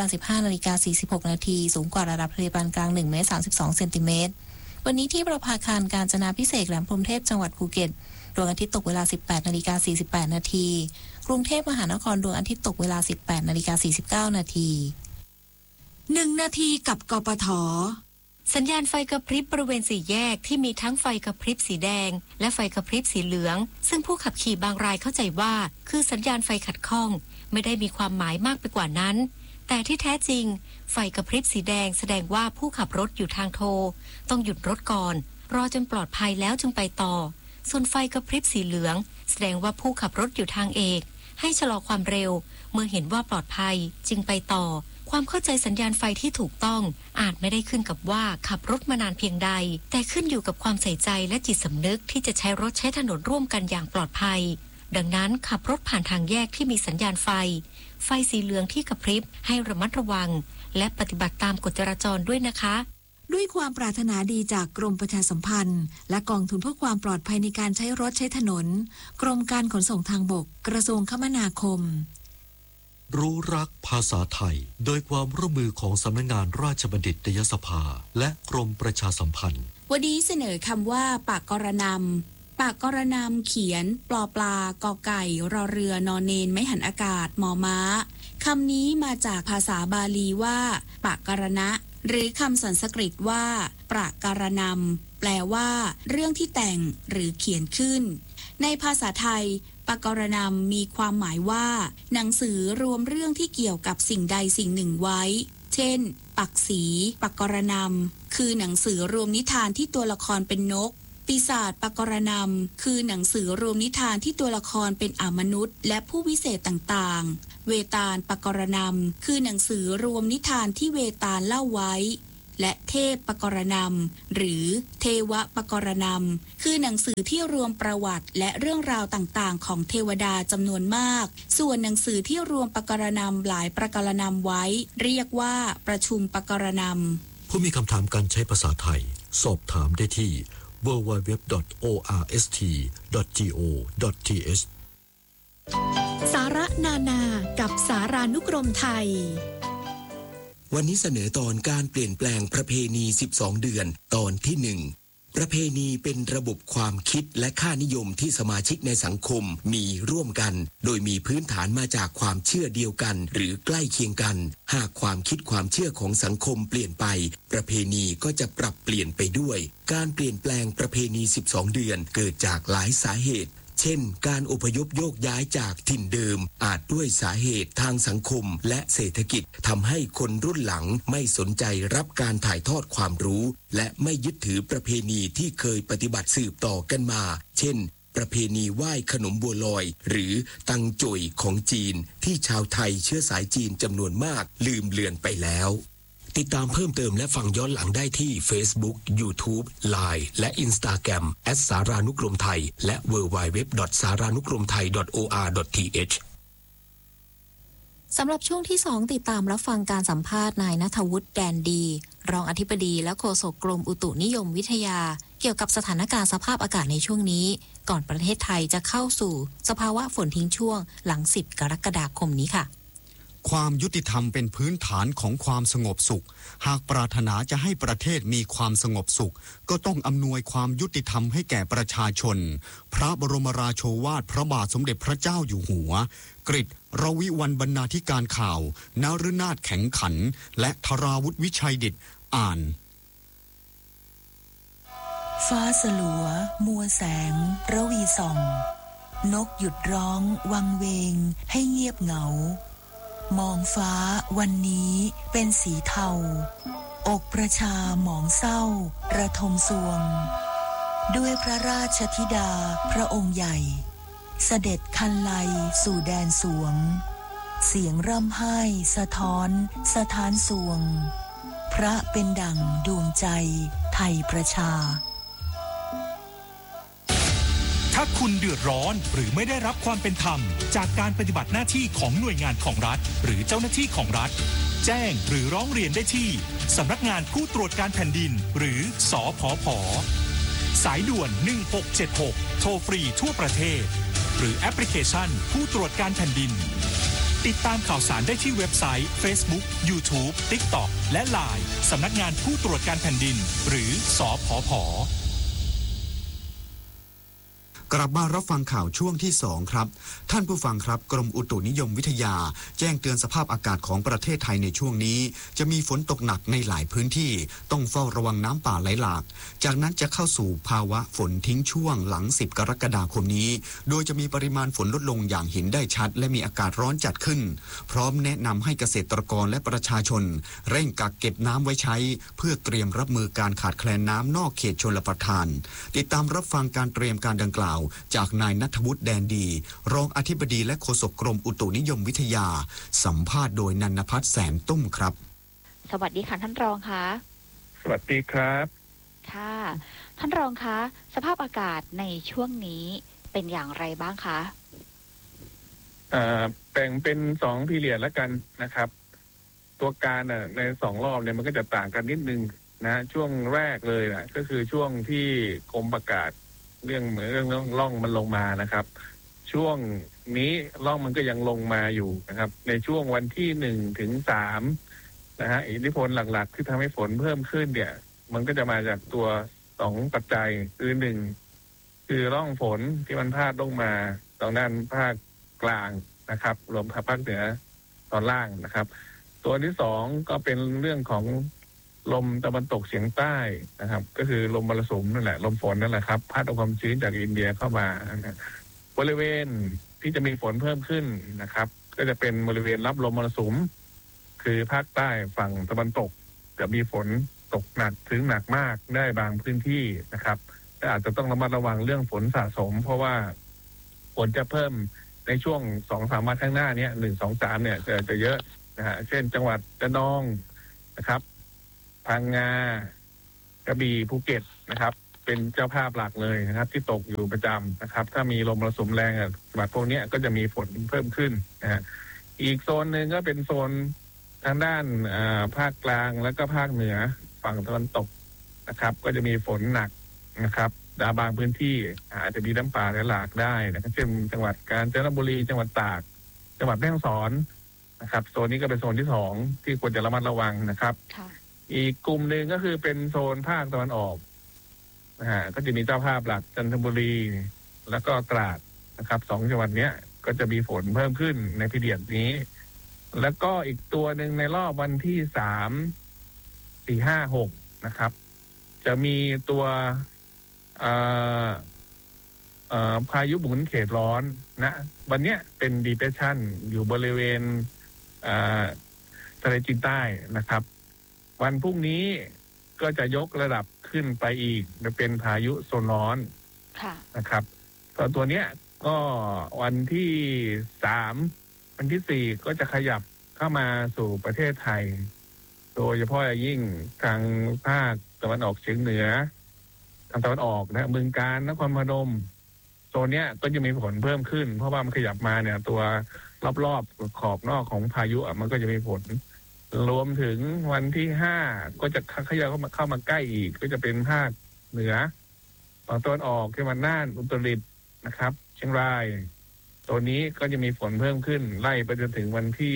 Speaker 4: 15:46 นาทีสูงกว่าระดับทะเลปานกลาง1 เมตร 32 เซนติเมตรวันนี้ที่ประภาคารกาญจนาภิเษกแหลมพรหมเทพจังหวัดภูเก็ตดวงอาทิตย์ตกเวลา 18:48 นาทีกรุงเทพมหานครดวงอาทิตย์ตกเวลา 18:49 นาที
Speaker 12: 1 นาทีกับกปท.สัญญาณไฟกระพริบบริเวณสี่แยกที่มีทั้งไฟกระพริบสีแดงและไฟกระพริบสีเหลืองซึ่งผู้ขับขี่บางรายเข้าใจว่าคือสัญญาณไฟขัดข้องไม่ได้มีความหมายมากไปกว่านั้นแต่ที่แท้จริงไฟกระพริบสีแดงแสดงว่าผู้ขับรถอยู่ทางโทต้องหยุดรถก่อนรอจนปลอดภัยแล้วจึงไปต่อส่วนไฟกระพริบสีเหลืองแสดงว่าผู้ขับรถอยู่ทางเอกให้ชะลอความเร็วเมื่อเห็นว่าปลอดภัยจึงไปต่อความเข้าใจสัญญาณไฟที่ถูกต้องอาจไม่ได้ขึ้นกับว่าขับรถมานานเพียงใดแต่ขึ้นอยู่กับความใส่ใจและจิตสำนึกที่จะใช้รถใช้ถนนร่วมกันอย่างปลอดภัยดังนั้นขับรถผ่านทางแยกที่มีสัญญาณไฟสีเหลืองที่กระพริบให้ระมัดระวังและปฏิบัติตามกฎจราจรด้วยนะคะ
Speaker 13: ด้วยความปรารถนาดีจากกรมประชาสัมพันธ์และกองทุนเพื่อความปลอดภัยในการใช้รถใช้ถนนกรมการขนส่งทางบกกระทรวงคมนาคม
Speaker 9: รู้รักภาษาไทยโดยความร่วมมือของสำนักงานราชบัณฑิตยสภาและกรมประชาสัมพันธ์
Speaker 12: วันนี้เสนอคำว่าปากกรนำ
Speaker 14: ปากกรณำเขียนปลอปลากอไก่รอเรือนอนเนนไม่หันอากาศมอม้าคำนี้มาจากภาษาบาลีว่าปากกรณะหรือคำสันสกฤตว่าปรากรณำแปลว่าเรื่องที่แต่งหรือเขียนขึ้นในภาษาไทยปากกรณำมีความหมายว่าหนังสือรวมเรื่องที่เกี่ยวกับสิ่งใดสิ่งหนึ่งไว้เช่นปักษีปากกรณำคือหนังสือรวมนิทานที่ตัวละครเป็นนกปีศาจปากกรณำคือหนังสือรวมนิทานที่ตัวละครเป็นอมนุษย์และผู้วิเศษต่างๆเวตาลปากกรณำคือหนังสือรวมนิทานที่เวตาลเล่าไว้และเทพปกรณำหรือเทวปกรณำคือหนังสือที่รวมประวัติและเรื่องราวต่างๆของเทวดาจำนวนมากส่วนหนังสือที่รวมปกรณำหลายปกรณำไว้เรียกว่าประชุมปกรณำ
Speaker 9: ผู้มีคำถามการใช้ภาษาไทยสอบถามได้ที่ www.orst.go.th
Speaker 15: สาระนานากับสารานุกรมไทย
Speaker 16: วันนี้เสนอตอนการเปลี่ยนแปลงประเพณี12เดือนตอนที่1ประเพณีเป็นระบบความคิดและค่านิยมที่สมาชิกในสังคมมีร่วมกันโดยมีพื้นฐานมาจากความเชื่อเดียวกันหรือใกล้เคียงกันหากความคิดความเชื่อของสังคมเปลี่ยนไปประเพณีก็จะปรับเปลี่ยนไปด้วยการเปลี่ยนแปลงประเพณี12เดือนเกิดจากหลายสาเหตุเช่นการอพยพโยกย้ายจากถิ่นเดิมอาจด้วยสาเหตุทางสังคมและเศรษฐกิจทำให้คนรุ่นหลังไม่สนใจรับการถ่ายทอดความรู้และไม่ยึดถือประเพณีที่เคยปฏิบัติสืบต่อกันมาเช่นประเพณีไหว้ขนมบัวลอยหรือตังโจยของจีนที่ชาวไทยเชื้อสายจีนจำนวนมากลืมเลือนไปแล้วติดตามเพิ่มเติมและฟังย้อนหลังได้ที่ Facebook, YouTube, Line และ Instagram @ สารานุกรมไทยและ www.saranukromthai.or.th
Speaker 4: สำหรับช่วงที่2ติดตามรับฟังการสัมภาษณ์นายณัฐวุฒิแดนดีรองอธิบดีและโฆษกกรมอุตุนิยมวิทยาเกี่ยวกับสถานการณ์สภาพอากาศในช่วงนี้ก่อนประเทศไทยจะเข้าสู่สภาวะฝนทิ้งช่วงหลัง10กรกฎาคมนี้ค่ะ
Speaker 5: ความยุติธรรมเป็นพื้นฐานของความสงบสุขหากปรารถนาจะให้ประเทศมีความสงบสุขก็ต้องอำนวยความยุติธรรมให้แก่ประชาชนพระบรมราโชวาทพระบาทสมเด็จพระเจ้าอยู่หัวกฤษรวิวัลย์บรรณาธิการข่าวนฤนาถแข็งขันและธราวุฒิวิชัยดิษฐ์อ่าน
Speaker 17: ฟ้าสลัวมัวแสงระวีส่องนกหยุดร้องวังเวงให้เงียบเหงามองฟ้าวันนี้เป็นสีเทาอกประชาหมองเศร้าระทมสวงด้วยพระราชธิดาพระองค์ใหญ่เสด็จคันไลสู่แดนสวงเสียงร่ำไห้สะท้อนสถานสวงพระเป็นดั่งดวงใจไทยประชา
Speaker 18: ถ้าคุณเดือดร้อนหรือไม่ได้รับความเป็นธรรมจากการปฏิบัติหน้าที่ของหน่วยงานของรัฐหรือเจ้าหน้าที่ของรัฐแจ้งหรือร้องเรียนได้ที่สำนักงานผู้ตรวจการแผ่นดินหรือสผผ.สายด่วน1676โทรฟรีทั่วประเทศหรือแอปพลิเคชันผู้ตรวจการแผ่นดินติดตามข่าวสารได้ที่เว็บไซต์ Facebook, YouTube, TikTok และ LINE สำนักงานผู้ตรวจการแผ่นดินหรือสผผ.
Speaker 5: กลับมารับฟังข่าวช่วงที่2ครับท่านผู้ฟังครับกรมอุตุนิยมวิทยาแจ้งเตือนสภาพอากาศของประเทศไทยในช่วงนี้จะมีฝนตกหนักในหลายพื้นที่ต้องเฝ้าระวังน้ำป่าไหลหลากจากนั้นจะเข้าสู่ภาวะฝนทิ้งช่วงหลัง10กรกฎาคมนี้โดยจะมีปริมาณฝนลดลงอย่างเห็นได้ชัดและมีอากาศร้อนจัดขึ้นพร้อมแนะนำให้เกษตรกรและประชาชนเร่งกักเก็บน้ำไว้ใช้เพื่อเตรียมรับมือการขาดแคลนน้ำนอกเขตชลประทานติดตามรับฟังการเตรียมการดังกล่าวจากนายณัฐวุฒิแดนดีรองอธิบดีและโฆษกกรมอุตุนิยมวิทยาสัมภาษณ์โดยนันภัทรแสนตุ้มครับ
Speaker 19: สวัสดีค่ะท่านรองคะ
Speaker 20: สวัสดีครับ
Speaker 19: ค่ะท่านรองคะสภาพอากาศในช่วงนี้เป็นอย่างไรบ้างคะ
Speaker 20: แบ่งเป็น2 พีเรียดแล้วกันนะครับตัวการใน2 รอบเนี่ยมันก็จะต่างกันนิดนึงนะช่วงแรกเลยนะก็คือช่วงที่กรมประกาศเรื่องเหมือนเรื่องร่องมันลงมานะครับช่วงนี้ร่องมันก็ยังลงมาอยู่นะครับในช่วงวันที่1 ถึง 3นะฮะอิทธิพลหลักๆที่ทำให้ฝนเพิ่มขึ้นเนี่ยมันก็จะมาจากตัว2 ปัจจัยคือ1 คือร่องฝนที่มันพาดลงมาตรงด้านภาคกลางนะครับรวมกับภาคเหนือตอนล่างนะครับตัวที่สองก็เป็นเรื่องของลมตะวันตกเฉียงใต้นะครับก็คือลมมรสุมนั่นแหละลมฝนนั่นแหละครับพัดเอาความชื้นจากอินเดียเข้ามาบริเวณที่จะมีฝนเพิ่มขึ้นนะครับก็จะเป็นบริเวณรับลมมรสุมคือภาคใต้ฝั่งตะวันตกจะมีฝนตกหนักถึงหนักมากได้บางพื้นที่นะครับแต่อาจจะต้องระมัดระวังเรื่องฝนสะสมเพราะว่าฝนจะเพิ่มในช่วง 2-3 วันข้างหน้านี้1-2-3เนี่ยจะเยอะนะฮะเช่นจังหวัดระนองนะครับพังงากระบี่ภูเก็ตนะครับเป็นเจ้าภาพหลักเลยนะครับที่ตกอยู่ประจำนะครับถ้ามีลมมรสุมแรงจังหวัดพวกนี้ก็จะมีฝนเพิ่มขึ้นนะฮะอีกโซนหนึ่งก็เป็นโซนทางด้านภาคกลางแล้วก็ภาคเหนือฝั่งตะวันตกนะครับก็จะมีฝนหนักนะครับบางพื้นที่อาจจะมีน้ำป่าไหลหลากได้นะครับเช่นจังหวัดกาญจนบุรีจังหวัดตากจังหวัดแม่ฮ่องสอนนะครับโซนนี้ก็เป็นโซนที่2ที่ควรจะระมัดระวังนะครับอีกกลุ่มหนึ่งก็คือเป็นโซนภาคตะวันออกก็จะมีเจ้าภาพหลักจันทบุรีแล้วก็ตราดนะครับ2จังหวัดเนี้ยก็จะมีฝนเพิ่มขึ้นในพีเรียดนี้แล้วก็อีกตัวหนึ่งในรอบวันที่3, 4, 5, 6นะครับจะมีตัวพายุหมุนเขตร้อนนะวันเนี้ยเป็น depression อยู่บริเวณทะเลจีนใต้นะครับวันพรุ่งนี้ก็จะยกระดับขึ้นไปอีกจะเป็นพายุโซนร้อนนะครับตัวเนี้ยก็วันที่3วันที่4ก็จะขยับเข้ามาสู่ประเทศไทยโดยเฉพาะอย่างยิ่งทางภาคตะวันออกเฉียงเหนือทางตะวันออกนะบึงกาฬนครพนมโซนเนี้ยก็จะมีฝนเพิ่มขึ้นเพราะว่ามันขยับมาเนี่ยตัวรอบๆขอบนอกของพายุมันก็จะมีฝนรวมถึงวันที่5ก็จะขยับเข้ามาใกล้อีกก็จะเป็นภาคเหนือฝั่งตะวันออกที่มันน่านอุตรดิตถ์นะครับเชียงรายตัวนี้ก็จะมีฝนเพิ่มขึ้นไล่ไปจนถึงวันที่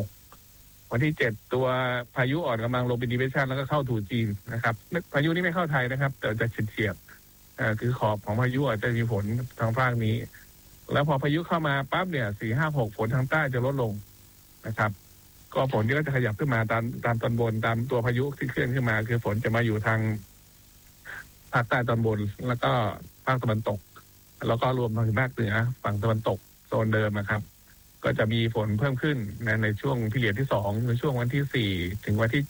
Speaker 20: 6วันที่7ตัวพายุอ่อนกำลังลงเป็น depression แล้วก็เข้าถูจีนนะครับพายุนี้ไม่เข้าไทยนะครับแต่จะเฉียดคือขอบของพายุอาจจะมีฝนทางภาคนี้แล้วพอพายุเข้ามาปั๊บเนี่ย4, 5, 6ฝนทางใต้จะลดลงนะครับก็ฝนที่ก็จะขยับขึ้นมาตามตอนบนตามตัวพายุที่เคลื่อนขึ้นมาคือฝนจะมาอยู่ทางภาคใต้ตอนบนแล้วก็ภาคตะวันตกแล้วก็รวมถึงภาคเหนือฝั่งตะวันตกโซนเดิมนะครับก็จะมีฝนเพิ่มขึ้นในช่วงพีเรียดที่2ในช่วงวันที่4ถึงวันที่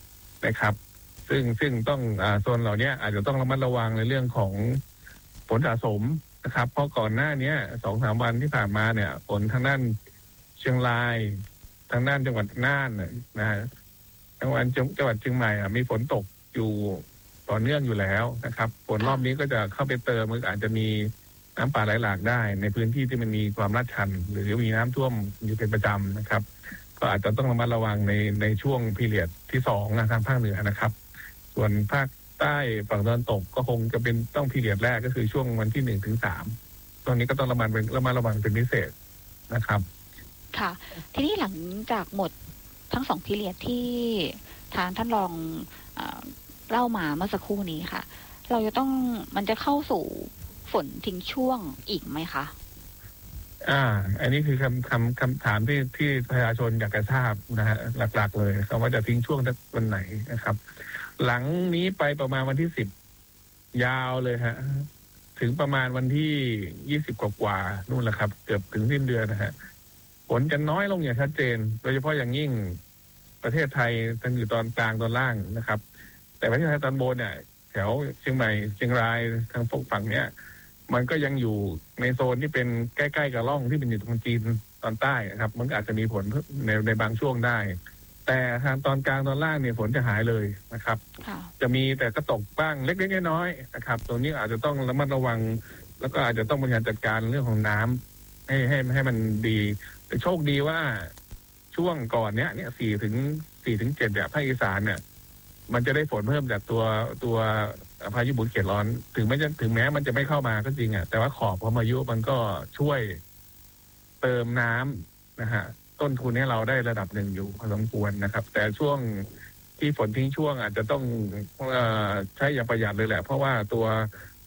Speaker 20: 7นะครับซึ่งต้องโซนเหล่านี้อาจจะต้องระมัดระวังในเรื่องของฝนสะสมนะครับเพราะก่อนหน้านี้ 2-3 วันที่ผ่านมาเนี่ยฝนทางด้านเชียงรายทางด้านจังหวัดน่านนะฮะจังหวัดเชียงใหม่มีฝนตกอยู่ต่อเนื่องอยู่แล้วนะครับฝนรอบนี้ก็จะเข้าไปเติมมันอาจจะมีน้ำป่าไหลหลากได้ในพื้นที่ที่มันมีความลาดชันหรือมีน้ำท่วมอยู่เป็นประจำนะครับก็อาจจะต้องระมัดระวังในช่วงพีเรียดที่2ทางภาคเหนือนะครับส่วนภาคใต้ฝั่งตะวันตกก็คงจะเป็นต้องพีเรียดแรกก็คือช่วงวันที่1 ถึง 3ตอนนี้ก็ต้องระมัดระวังเป็นพิเศษนะครับ
Speaker 19: ค่ะทีนี้หลังจากหมดทั้ง2พีเรียดที่ทางท่านรองเล่ามาเมื่อสักครู่นี้ค่ะเราจะต้องมันจะเข้าสู่ฝนทิ้งช่วงอีกไหมคะ
Speaker 20: อันนี้คือคำถามที่ประชาชนอยากจะทราบนะฮะหลักๆเลยเขาว่าจะทิ้งช่วงวันไหนนะครับหลังนี้ไปประมาณวันที่10ยาวเลยฮะถึงประมาณวันที่20กว่านู่นแหละครับเกือบถึงสิ้นเดือนนะฮะฝนจะน้อยลงอย่างชัดเจนโดยเฉพาะอย่างยิ่งประเทศไทยตั้งอยู่ตอนกลางตอนล่างนะครับแต่ประเทศไทยตอนบนเนี่ยแถวเชียงใหม่เชียงรายทางฝั่งเนี้ยมันก็ยังอยู่ในโซนที่เป็นใกล้ๆกับร่องที่เป็นอยู่ตรงจีนตอนใต้ครับมันอาจจะมีฝนในบางช่วงได้แต่ทางตอนกลางตอนล่างเนี่ยฝนจะหายเลยนะครับจะมีแต่ก็ตกบ้างเล็กๆน้อยๆนะครับตรงนี้อาจจะต้องระมัดระวังแล้วก็อาจจะต้องบริหารจัดการเรื่องของน้ำให้มันดีแต่โชคดีว่าช่วงก่อนเนี้ย4 ถึง 7เนี่ยภาคอีสานเนี่ยมันจะได้ฝนเพิ่มจากตัวพายุหมุนเขตร้อนถึงแม้มันจะไม่เข้ามาก็จริงแต่ว่าขอบของพายุมันก็ช่วยเติมน้ำนะฮะต้นทุนให้เราได้ระดับหนึ่งอยู่พอสมควรนะครับแต่ช่วงที่ฝนทิ้งช่วงอาจจะต้องใช้อย่างประหยัดเลยแหละเพราะว่าตัว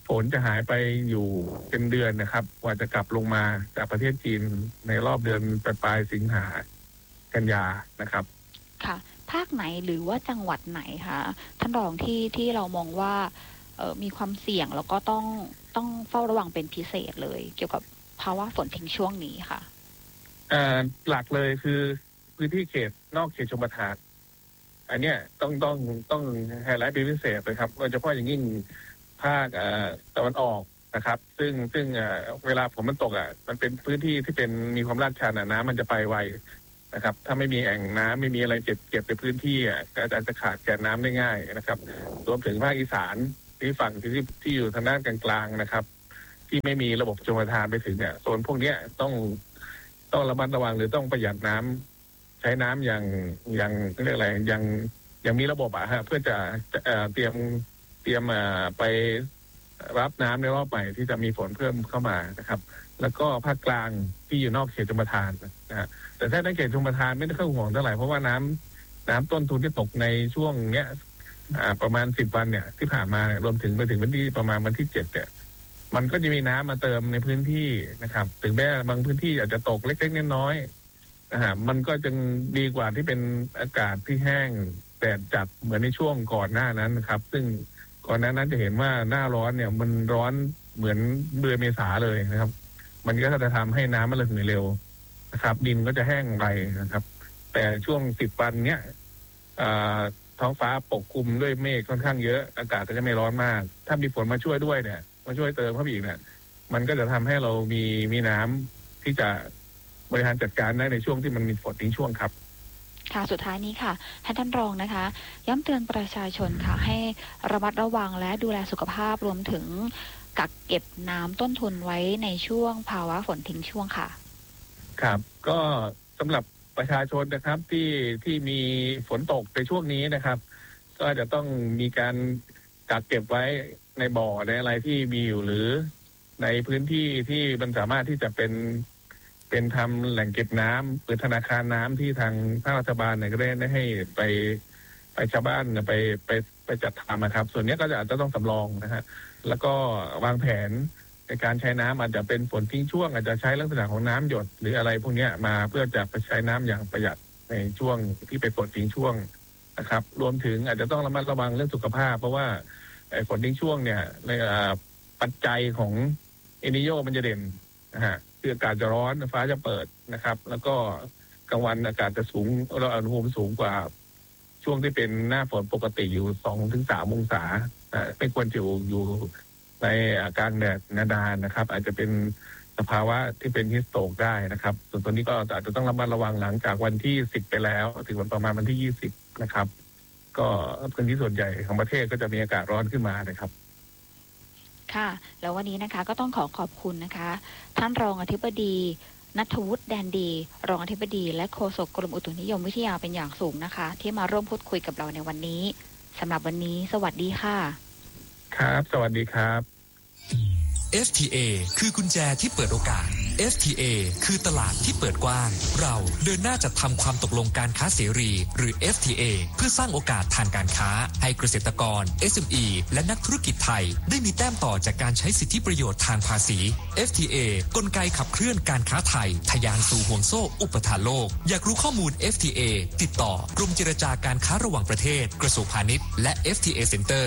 Speaker 20: ฝนจะหายไปอยู่เป็นเดือนนะครับกว่าจะกลับลงมาจากประเทศจีนในรอบเดือนปลายสิงหากันยานะครับ
Speaker 19: ค่ะภาคไหนหรือว่าจังหวัดไหนคะท่านรองที่เรามองว่ามีความเสี่ยงแล้วก็ต้องเฝ้าระวังเป็นพิเศษเลยเกี่ยวกับภาวะฝนทิ้งช่วงนี้ค่ะ
Speaker 20: หลักเลยคือพื้นที่เขตนอกเขตชลประทานอันเนี้ยต้องไฮไลท์เป็นพิเศษเลยครับโดยเฉพาะอย่างยิ่งภาคตะวันออกนะครับซึ่งเวลาฝนมันตกมันเป็นพื้นที่ที่เป็นมีความลาดชันน้ำมันจะไปไวนะครับถ้าไม่มีแอ่งน้ำไม่มีอะไรเก็บในพื้นที่ก็อาจจะขาดแคลนน้ำได้ง่ายนะครับรวมถึงภาคอีสานที่ฝั่งที่อยู่ทางด้านกลางๆนะครับที่ไม่มีระบบชลประทานไปถึงโซนพวกนี้ต้องระมัดระวังหรือต้องประหยัดน้ำใช้น้ำอย่างเรียกอะไรอย่างมีระบบเพื่อจะเตรียมไปรับน้ำในรอบใหม่ที่จะมีฝนเพิ่มเข้ามานะครับแล้วก็ภาคกลางที่อยู่นอกเขตชลประทานนะฮะแต่ถ้าในเขตชลประทานไม่ได้เข้าห่วงเท่าไหร่เพราะว่าน้ำต้นทุนที่ตกในช่วงเนี้ยประมาณ10 วันเนี่ยที่ผ่านมารวมถึงไปถึงวันที่ประมาณวันที่7เนี่ยมันก็จะมีน้ำมาเติมในพื้นที่นะครับถึงแม้บางพื้นที่อาจจะตกเล็กๆน้อยๆนะฮะมันก็จะดีกว่าที่เป็นอากาศที่แห้งแดดจัดเหมือนในช่วงก่อนหน้านั้นนะครับซึ่งก่อนหน้านั้นจะเห็นว่าหน้าร้อนเนี่ยมันร้อนเหมือนเดือนเมษาเลยนะครับมันก็จะทำให้น้ำมันระเหยเร็วนะครับดินก็จะแห้งไปนะครับแต่ช่วง10 วันเนี้ยท้องฟ้าปกคลุมด้วยเมฆค่อนข้างเยอะอากาศก็จะไม่ร้อนมากถ้ามีฝนมาช่วยด้วยเนี่ยมาช่วยเติมเข้าไปอีกเนี่ยมันก็จะทำให้เรามีน้ำที่จะบริหารจัดการได้ในช่วงที่มันมีฝนทิ้งช่วงครับ
Speaker 19: ค่ะสุดท้ายนี้ค่ะท่านรองนะคะย้ำเตือนประชาชนค่ะให้ระมัดระวังและดูแลสุขภาพรวมถึงกักเก็บน้ำต้นทุนไว้ในช่วงภาวะฝนทิ้งช่วงค่ะ
Speaker 20: ครับก็สำหรับประชาชนนะครับที่มีฝนตกในช่วงนี้นะครับก็จะต้องมีการกักเก็บไว้ในบ่อในอะไรที่มีอยู่หรือในพื้นที่ที่มันสามารถที่จะเป็นทำแหล่งเก็บน้ำหรือธนาคารน้ำที่ทางภาครัฐบาลเนี่ยก็ได้ให้ไปชาวบ้านไปจัดทำนะครับส่วนนี้ก็อาจจะต้องสำรองนะฮะแล้วก็วางแผนในการใช้น้ำอาจจะเป็นฝนทิ้งช่วงอาจจะใช้ลักษณะของน้ำหยดหรืออะไรพวกนี้มาเพื่อจะไปใช้น้ำอย่างประหยัดในช่วงที่เป็นฝนทิ้งช่วงนะครับรวมถึงอาจจะต้องระมัดระวังเรื่องสุขภาพเพราะว่าฝนทิ้งช่วงเนี่ยในปัจจัยของเอนิโยมันจะเด่นนะฮะคืออากาศจะร้อนฟ้าจะเปิดนะครับแล้วก็กลางวันอากาศจะสูงเราอุณหภูมิสูงกว่าช่วงที่เป็นหน้าฝนปกติอยู่2-3 องศาไม่ควรจะอยู่ในกลางแดดนานๆนะครับอาจจะเป็นสภาวะที่เป็นฮิสโตรกได้นะครับส่วนตัวนี้ก็อาจจะต้องระมัดระวังหลังจากวันที่10ไปแล้วถึงวันประมาณวันที่20นะครับก็พื้นที่ส่วนใหญ่ของประเทศก็จะมีอากาศร้อนขึ้นมานะครับ
Speaker 19: ค่ะแล้ววันนี้นะคะก็ต้องขอบคุณนะคะท่านรองอธิบดีณัฐวุฒิแดนดีรองอธิบดีและโฆษกกรมอุตุนิยมวิทยาเป็นอย่างสูงนะคะที่มาร่วมพูดคุยกับเราในวันนี้สำหรับวันนี้สวัสดีค่ะ
Speaker 20: ครับสวัสดีครับ
Speaker 10: FTA คือกุญแจที่เปิดโอกาส FTA คือตลาดที่เปิดกว้างเราเดินหน้าจัดทำความตกลงการค้าเสรีหรือ FTA เพื่อสร้างโอกาสทางการค้าให้เกษตรกร SME และนักธุรกิจไทยได้มีแต้มต่อจากการใช้สิทธิประโยชน์ทางภาษี FTA กลไกขับเคลื่อนการค้าไทยทะยานสู่ห่วงโซ่อุปทานโลกอยากรู้ข้อมูล FTA ติดต่อกรมเจรจาการค้าระหว่างประเทศกระทรวงพาณิชย์และ FTA Center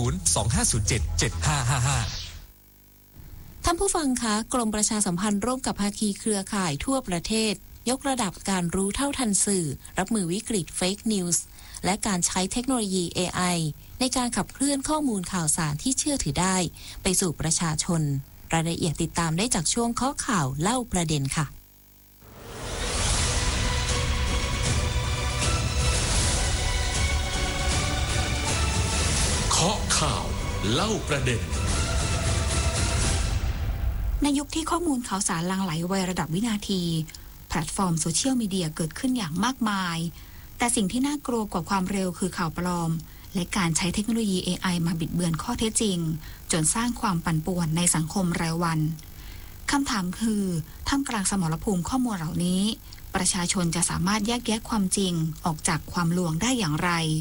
Speaker 10: 025077555
Speaker 4: ท่านผู้ฟังคะกรมประชาสัมพันธ์ร่วมกับภาคีเครือข่ายทั่วประเทศยกระดับการรู้เท่าทันสื่อรับมือวิกฤตเฟกนิวส์และการใช้เทคโนโลยี AI ในการขับเคลื่อนข้อมูลข่าวสารที่เชื่อถือได้ไปสู่ประชาชนรายละเอียดติดตามได้จากช่วงข้อข่าวเล่าประเด็นค่ะ
Speaker 10: ข้อข่าวเล่าประเด็น
Speaker 14: ในยุคที่ข้อมูลข่าวสารหลั่งไหลไวระดับวินาทีแพลตฟอร์มโซเชียลมีเดียเกิดขึ้นอย่างมากมายแต่สิ่งที่น่ากลัวกว่าความเร็วคือข่าวปลอมและการใช้เทคโนโลยี AI มาบิดเบือนข้อเท็จจริงจนสร้างความปั่นป่วนในสังคมรายวันคำถามคือท่ามกลางสมรภูมิข้อมูลเหล่านี้ประชาชนจะสามารถแยกแยะความจริงออกจากความลวงได้อย่างไร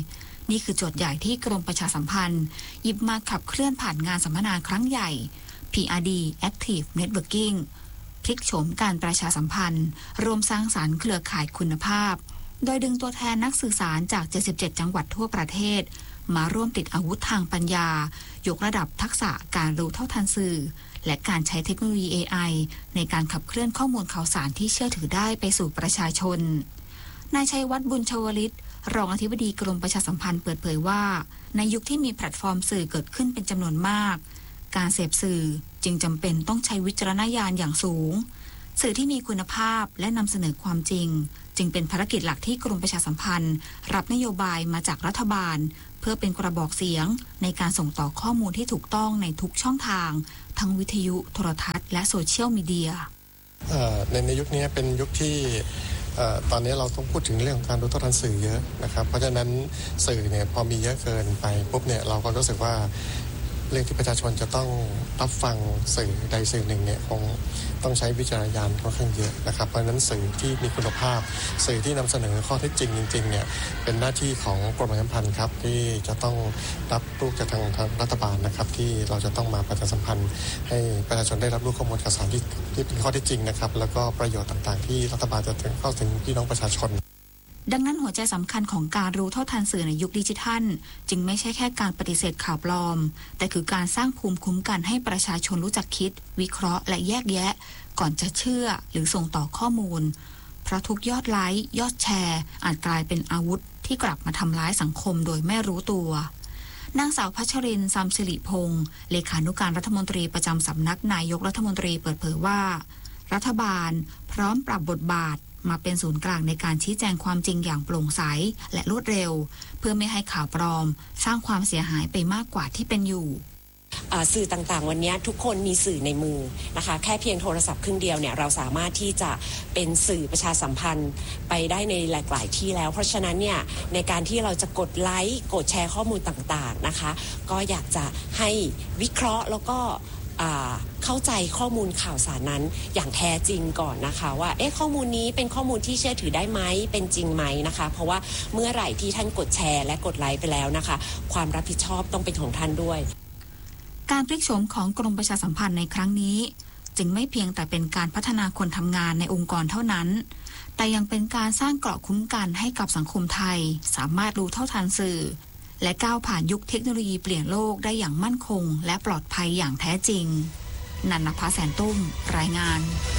Speaker 21: นี่คือโจทย์ใหญ่ที่กรมประชาสัมพันธ์หยิบมาขับเคลื่อนผ่านงานสัมมนาครั้งใหญ่ PRD Active Networking พลิกโฉมการประชาสัมพันธ์รวมสร้างสรรค์เครือข่ายคุณภาพโดยดึงตัวแทนนักสื่อสารจาก 77 จังหวัดทั่วประเทศมาร่วมติดอาวุธทางปัญญายกระดับทักษะการรู้เท่าทันสื่อและการใช้เทคโนโลยี AI ในการขับเคลื่อนข้อมูลข่าวสารที่เชื่อถือได้ไปสู่ประชาชนนายชัยวัฒน์บุญชวลิตรองอธิบดีกรมประชาสัมพันธ์เปิดเผยว่าในยุคที่มีแพลตฟอร์มสื่อเกิดขึ้นเป็นจำนวนมากการเสพสื่อจึงจำเป็นต้องใช้วิจารณญาณอย่างสูงสื่อที่มีคุณภาพและนำเสนอความจริงจึงเป็นภารกิจหลักที่กรมประชาสัมพันธ์รับนโยบายมาจากรัฐบาลเพื่อเป็นกระบอกเสียงในการส่งต่อข้อมูลที่ถูกต้องในทุกช่องทางทั้งวิทยุโทรทัศน์และโซเชียลมีเดีย
Speaker 22: ในยุคนี้เป็นยุคที่ตอนนี้เราต้องพูดถึงเรื่องของการรู้เท่าทันสื่อเยอะนะครับเพราะฉะนั้นสื่อเนี่ยพอมีเยอะเกินไปปุ๊บเนี่ยเราก็รู้สึกว่าเรื่องที่ประชาชนจะต้องรับฟังสื่อใดสื่อหนึ่งเนี่ยคงต้องใช้วิจารณญาณค่อนข้างเยอะนะครับเพราะฉะนั้นสื่อที่มีคุณภาพสื่อที่นำเสนอข้อเท็จจริงจริงๆเนี่ยเป็นหน้าที่ของกรมประชาสัมพันธ์ครับที่จะต้องรับรู้จากทางรัฐบาลนะครับที่เราจะต้องมาประชาสัมพันธ์ให้ประชาชนได้รับรู้ข้อมูลข่าวสารที่เป็นข้อเท็จจริงนะครับแล้วก็ประโยชน์ต่างๆที่รัฐบาลจะเข้าถึงพี่น้องประชาชน
Speaker 21: ดังนั้นหัวใจสำคัญของการรู้เท่าทันสื่อในยุคดิจิทัลจึงไม่ใช่แค่การปฏิเสธข่าวปลอมแต่คือการสร้างภูมิคุ้มกันให้ประชาชนรู้จักคิดวิเคราะห์และแยกแยะก่อนจะเชื่อหรือส่งต่อข้อมูลเพราะทุกยอดไลค์ยอดแชร์อาจกลายเป็นอาวุธที่กลับมาทำร้ายสังคมโดยไม่รู้ตัวนางสาวพัชรินทร์ ซัมสิริพงศ์เลขานุการรัฐมนตรีประจำสำนักนายกรัฐมนตรีเปิดเผยว่ารัฐบาลพร้อมปรับบทบาทมาเป็นศูนย์กลางในการชี้แจงความจริงอย่างโปร่งใสและรวดเร็วเพื่อไม่ให้ข่าวปลอมสร้างความเสียหายไปมากกว่าที่เป็นอยู่
Speaker 23: สื่อต่างๆวันนี้ทุกคนมีสื่อในมือนะคะแค่เพียงโทรศัพท์เครื่องเดียวเนี่ยเราสามารถที่จะเป็นสื่อประชาสัมพันธ์ไปได้ในหลายๆที่แล้วเพราะฉะนั้นเนี่ยในการที่เราจะกดไลค์กดแชร์ข้อมูลต่างๆนะคะก็อยากจะให้วิเคราะห์แล้วก็เข้าใจข้อมูลข่าวสารนั้นอย่างแท้จริงก่อนนะคะว่าข้อมูลนี้เป็นข้อมูลที่เชื่อถือได้ไหมเป็นจริงไหมนะคะเพราะว่าเมื่อไหร่ที่ท่านกดแชร์และกดไลค์ไปแล้วนะคะความรับผิดชอบต้องเป็นของท่านด้วย
Speaker 21: การพลิกโฉมของกรมประชาสัมพันธ์ในครั้งนี้จึงไม่เพียงแต่เป็นการพัฒนาคนทำงานในองค์กรเท่านั้นแต่ยังเป็นการสร้างเกราะคุ้มกันให้กับสังคมไทยสามารถรู้เท่าทันสื่อและก้าวผ่านยุคเทคโนโลยีเปลี่ยนโลกได้อย่างมั่นคงและปลอดภัยอย่างแท้จริงนันนภาแสนตุ้มรายงาน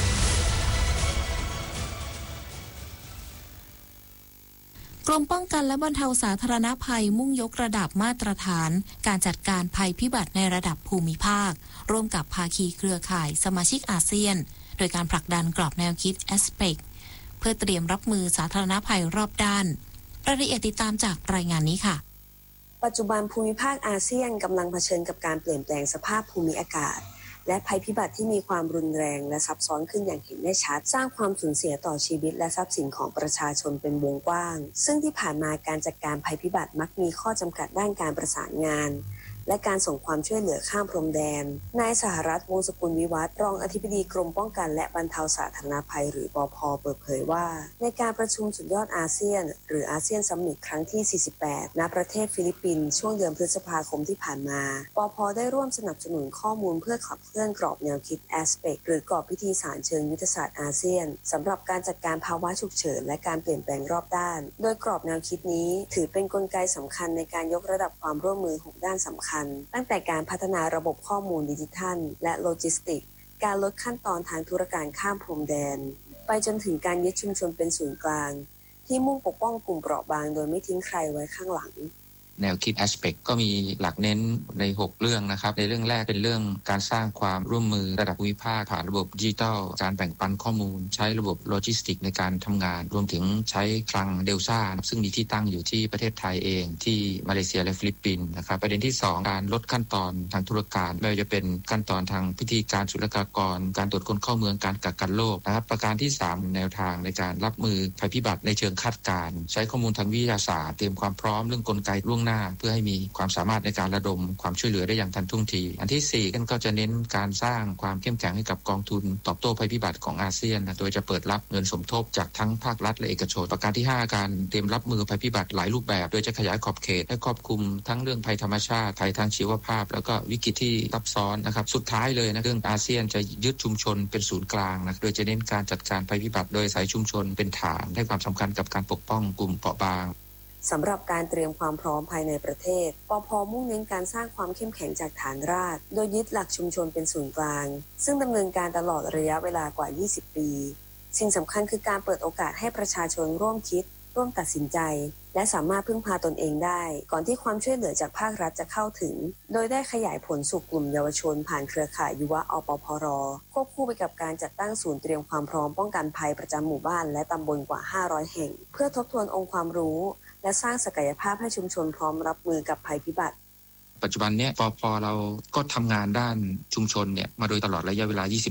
Speaker 4: กรมป้องกันและบรรเทาสาธารณภัยมุ่งยกระดับมาตรฐานการจัดการภัยพิบัติในระดับภูมิภาคร่วมกับภาคีเครือข่ายสมาชิกอาเซียนโดยการผลักดันกรอบแนวคิด ASPEC เพื่อเตรียมรับมือสาธารณภัยรอบด้านรายละเอียดติดตามจากรายงานนี้ค่ะ
Speaker 24: ปัจจุบันภูมิภาคอาเซียนกำลังเผชิญกับการเปลี่ยนแปลงสภาพภูมิอากาศและภัยพิบัติที่มีความรุนแรงและซับซ้อนขึ้นอย่างเห็นได้ชัดสร้างความสูญเสียต่อชีวิตและทรัพย์สินของประชาชนเป็นวงกว้างซึ่งที่ผ่านมาการจัดการภัยพิบัติมักมีข้อจำกัดด้านการประสานงานและการส่งความช่วยเหลือข้ามพรมแดนนายสหรัฐวงศ์สกุลวิวัฒน์รองอธิบดีกรมป้องกันและบรรเทาสาธารณภัยหรือปภ.เปิดเผยว่าในการประชุมสุดยอดอาเซียนหรืออาเซียนซัมมิตครั้งที่48ณประเทศฟิลิปปินส์ช่วงเดือนพฤษภาคมที่ผ่านมาปภ.ได้ร่วมสนับสนุนข้อมูลเพื่อขับเคลื่อนกรอบแนวคิด ASPEC หรือกรอบพิธีสารเชิงยุทธศาสตร์อาเซียนสำหรับการจัดการภาวะฉุกเฉินและการเปลี่ยนแปลงรอบด้านโดยกรอบแนวคิดนี้ถือเป็นกลไกสำคัญในการยกระดับความร่วมมือ6ด้านสำคัญตั้งแต่การพัฒนาระบบข้อมูลดิจิทัลและโลจิสติกส์การลดขั้นตอนทางธุรการข้ามพรมแดนไปจนถึงการยึดชุมชนเป็นศูนย์กลางที่มุ่งปกป้องกลุ่มเปราะบางโดยไม่ทิ้งใครไว้ข้างหลัง
Speaker 25: แนวคิด ASPEC ก็มีหลักเน้นใน6เรื่องนะครับในเรื่องแรกเป็นเรื่องการสร้างความร่วมมือระดับภูมิภาคผ่านระบบดิจิทัลการแบ่งปันข้อมูลใช้ระบบโลจิสติกในการทำงานรวมถึงใช้คลังเดลซ่าซึ่งมีที่ตั้งอยู่ที่ประเทศไทยเองที่มาเลเซียและฟิลิปปินส์นะครับประเด็นที่2การลดขั้นตอนทางธุรการไม่ว่าจะเป็นขั้นตอนทางพิธีการศุลกากรการตรวจคนเข้าเมืองการกักกันโรคนะครับประการที่3แนวทางในการรับมือภัยพิบัติในเชิงคาดการณ์ใช้ข้อมูลทางวิทยาศาสตร์เตรียมความพร้อมเรื่องกลไกล่วงงหน้าเพื่อให้มีความสามารถในการระดมความช่วยเหลือได้อย่างทันท่วงทีอันที่4ก็จะเน้นการสร้างความเข้มแข็งให้กับกองทุนตอบโต้ภัยพิบัติของอาเซียนโดยจะเปิดรับเงินสมทบจากทั้งภาครัฐและเอกชนประการที่5การเตรียมรับมือภัยพิบัติหลายรูปแบบโดยจะขยายขอบเขตให้ครอบคลุมทั้งเรื่องภัยธรรมชาติภัยทางชีวภาพแล้วก็วิกฤตที่ซับซ้อนนะครับสุดท้ายเลยเรื่องอาเซียนจะยึดชุมชนเป็นศูนย์กลางโดยจะเน้นการจัดการภัยพิบัติโดยอาศัยชุมชนเป็นฐานให้ความสำคัญกับการปกป้องกลุ่มเปราะบาง
Speaker 24: สำหรับการเตรียมความพร้อมภายในประเทศปภ.มุ่งเน้นการสร้างความเข้มแข็งจากฐานรากโดยยึดหลักชุมชนเป็นศูนย์กลางซึ่งดำเนินการตลอดระยะเวลากว่า 20 ปีสิ่งสำคัญคือการเปิดโอกาสให้ประชาชนร่วมคิดร่วมตัดสินใจและสามารถพึ่งพาตนเองได้ก่อนที่ความช่วยเหลือจากภาครัฐจะเข้าถึงโดยได้ขยายผลสู่กลุ่มเยาวชนผ่านเครือข่ายยุวอปพร.ควบคู่ไปกับการจัดตั้งศูนย์เตรียมความพร้อมป้องกันภัยประจำหมู่บ้านและตำบลกว่า500แห่งเพื่อทบทวนองค์ความรู้และสร้างศักยภาพให้ชุมชนพร้อมรับมือกับภัยพิบัติ
Speaker 25: ปัจจุบันนี้ปภ.เราก็ทำงานด้านชุมชนมาโดยตลอดระยะเวลา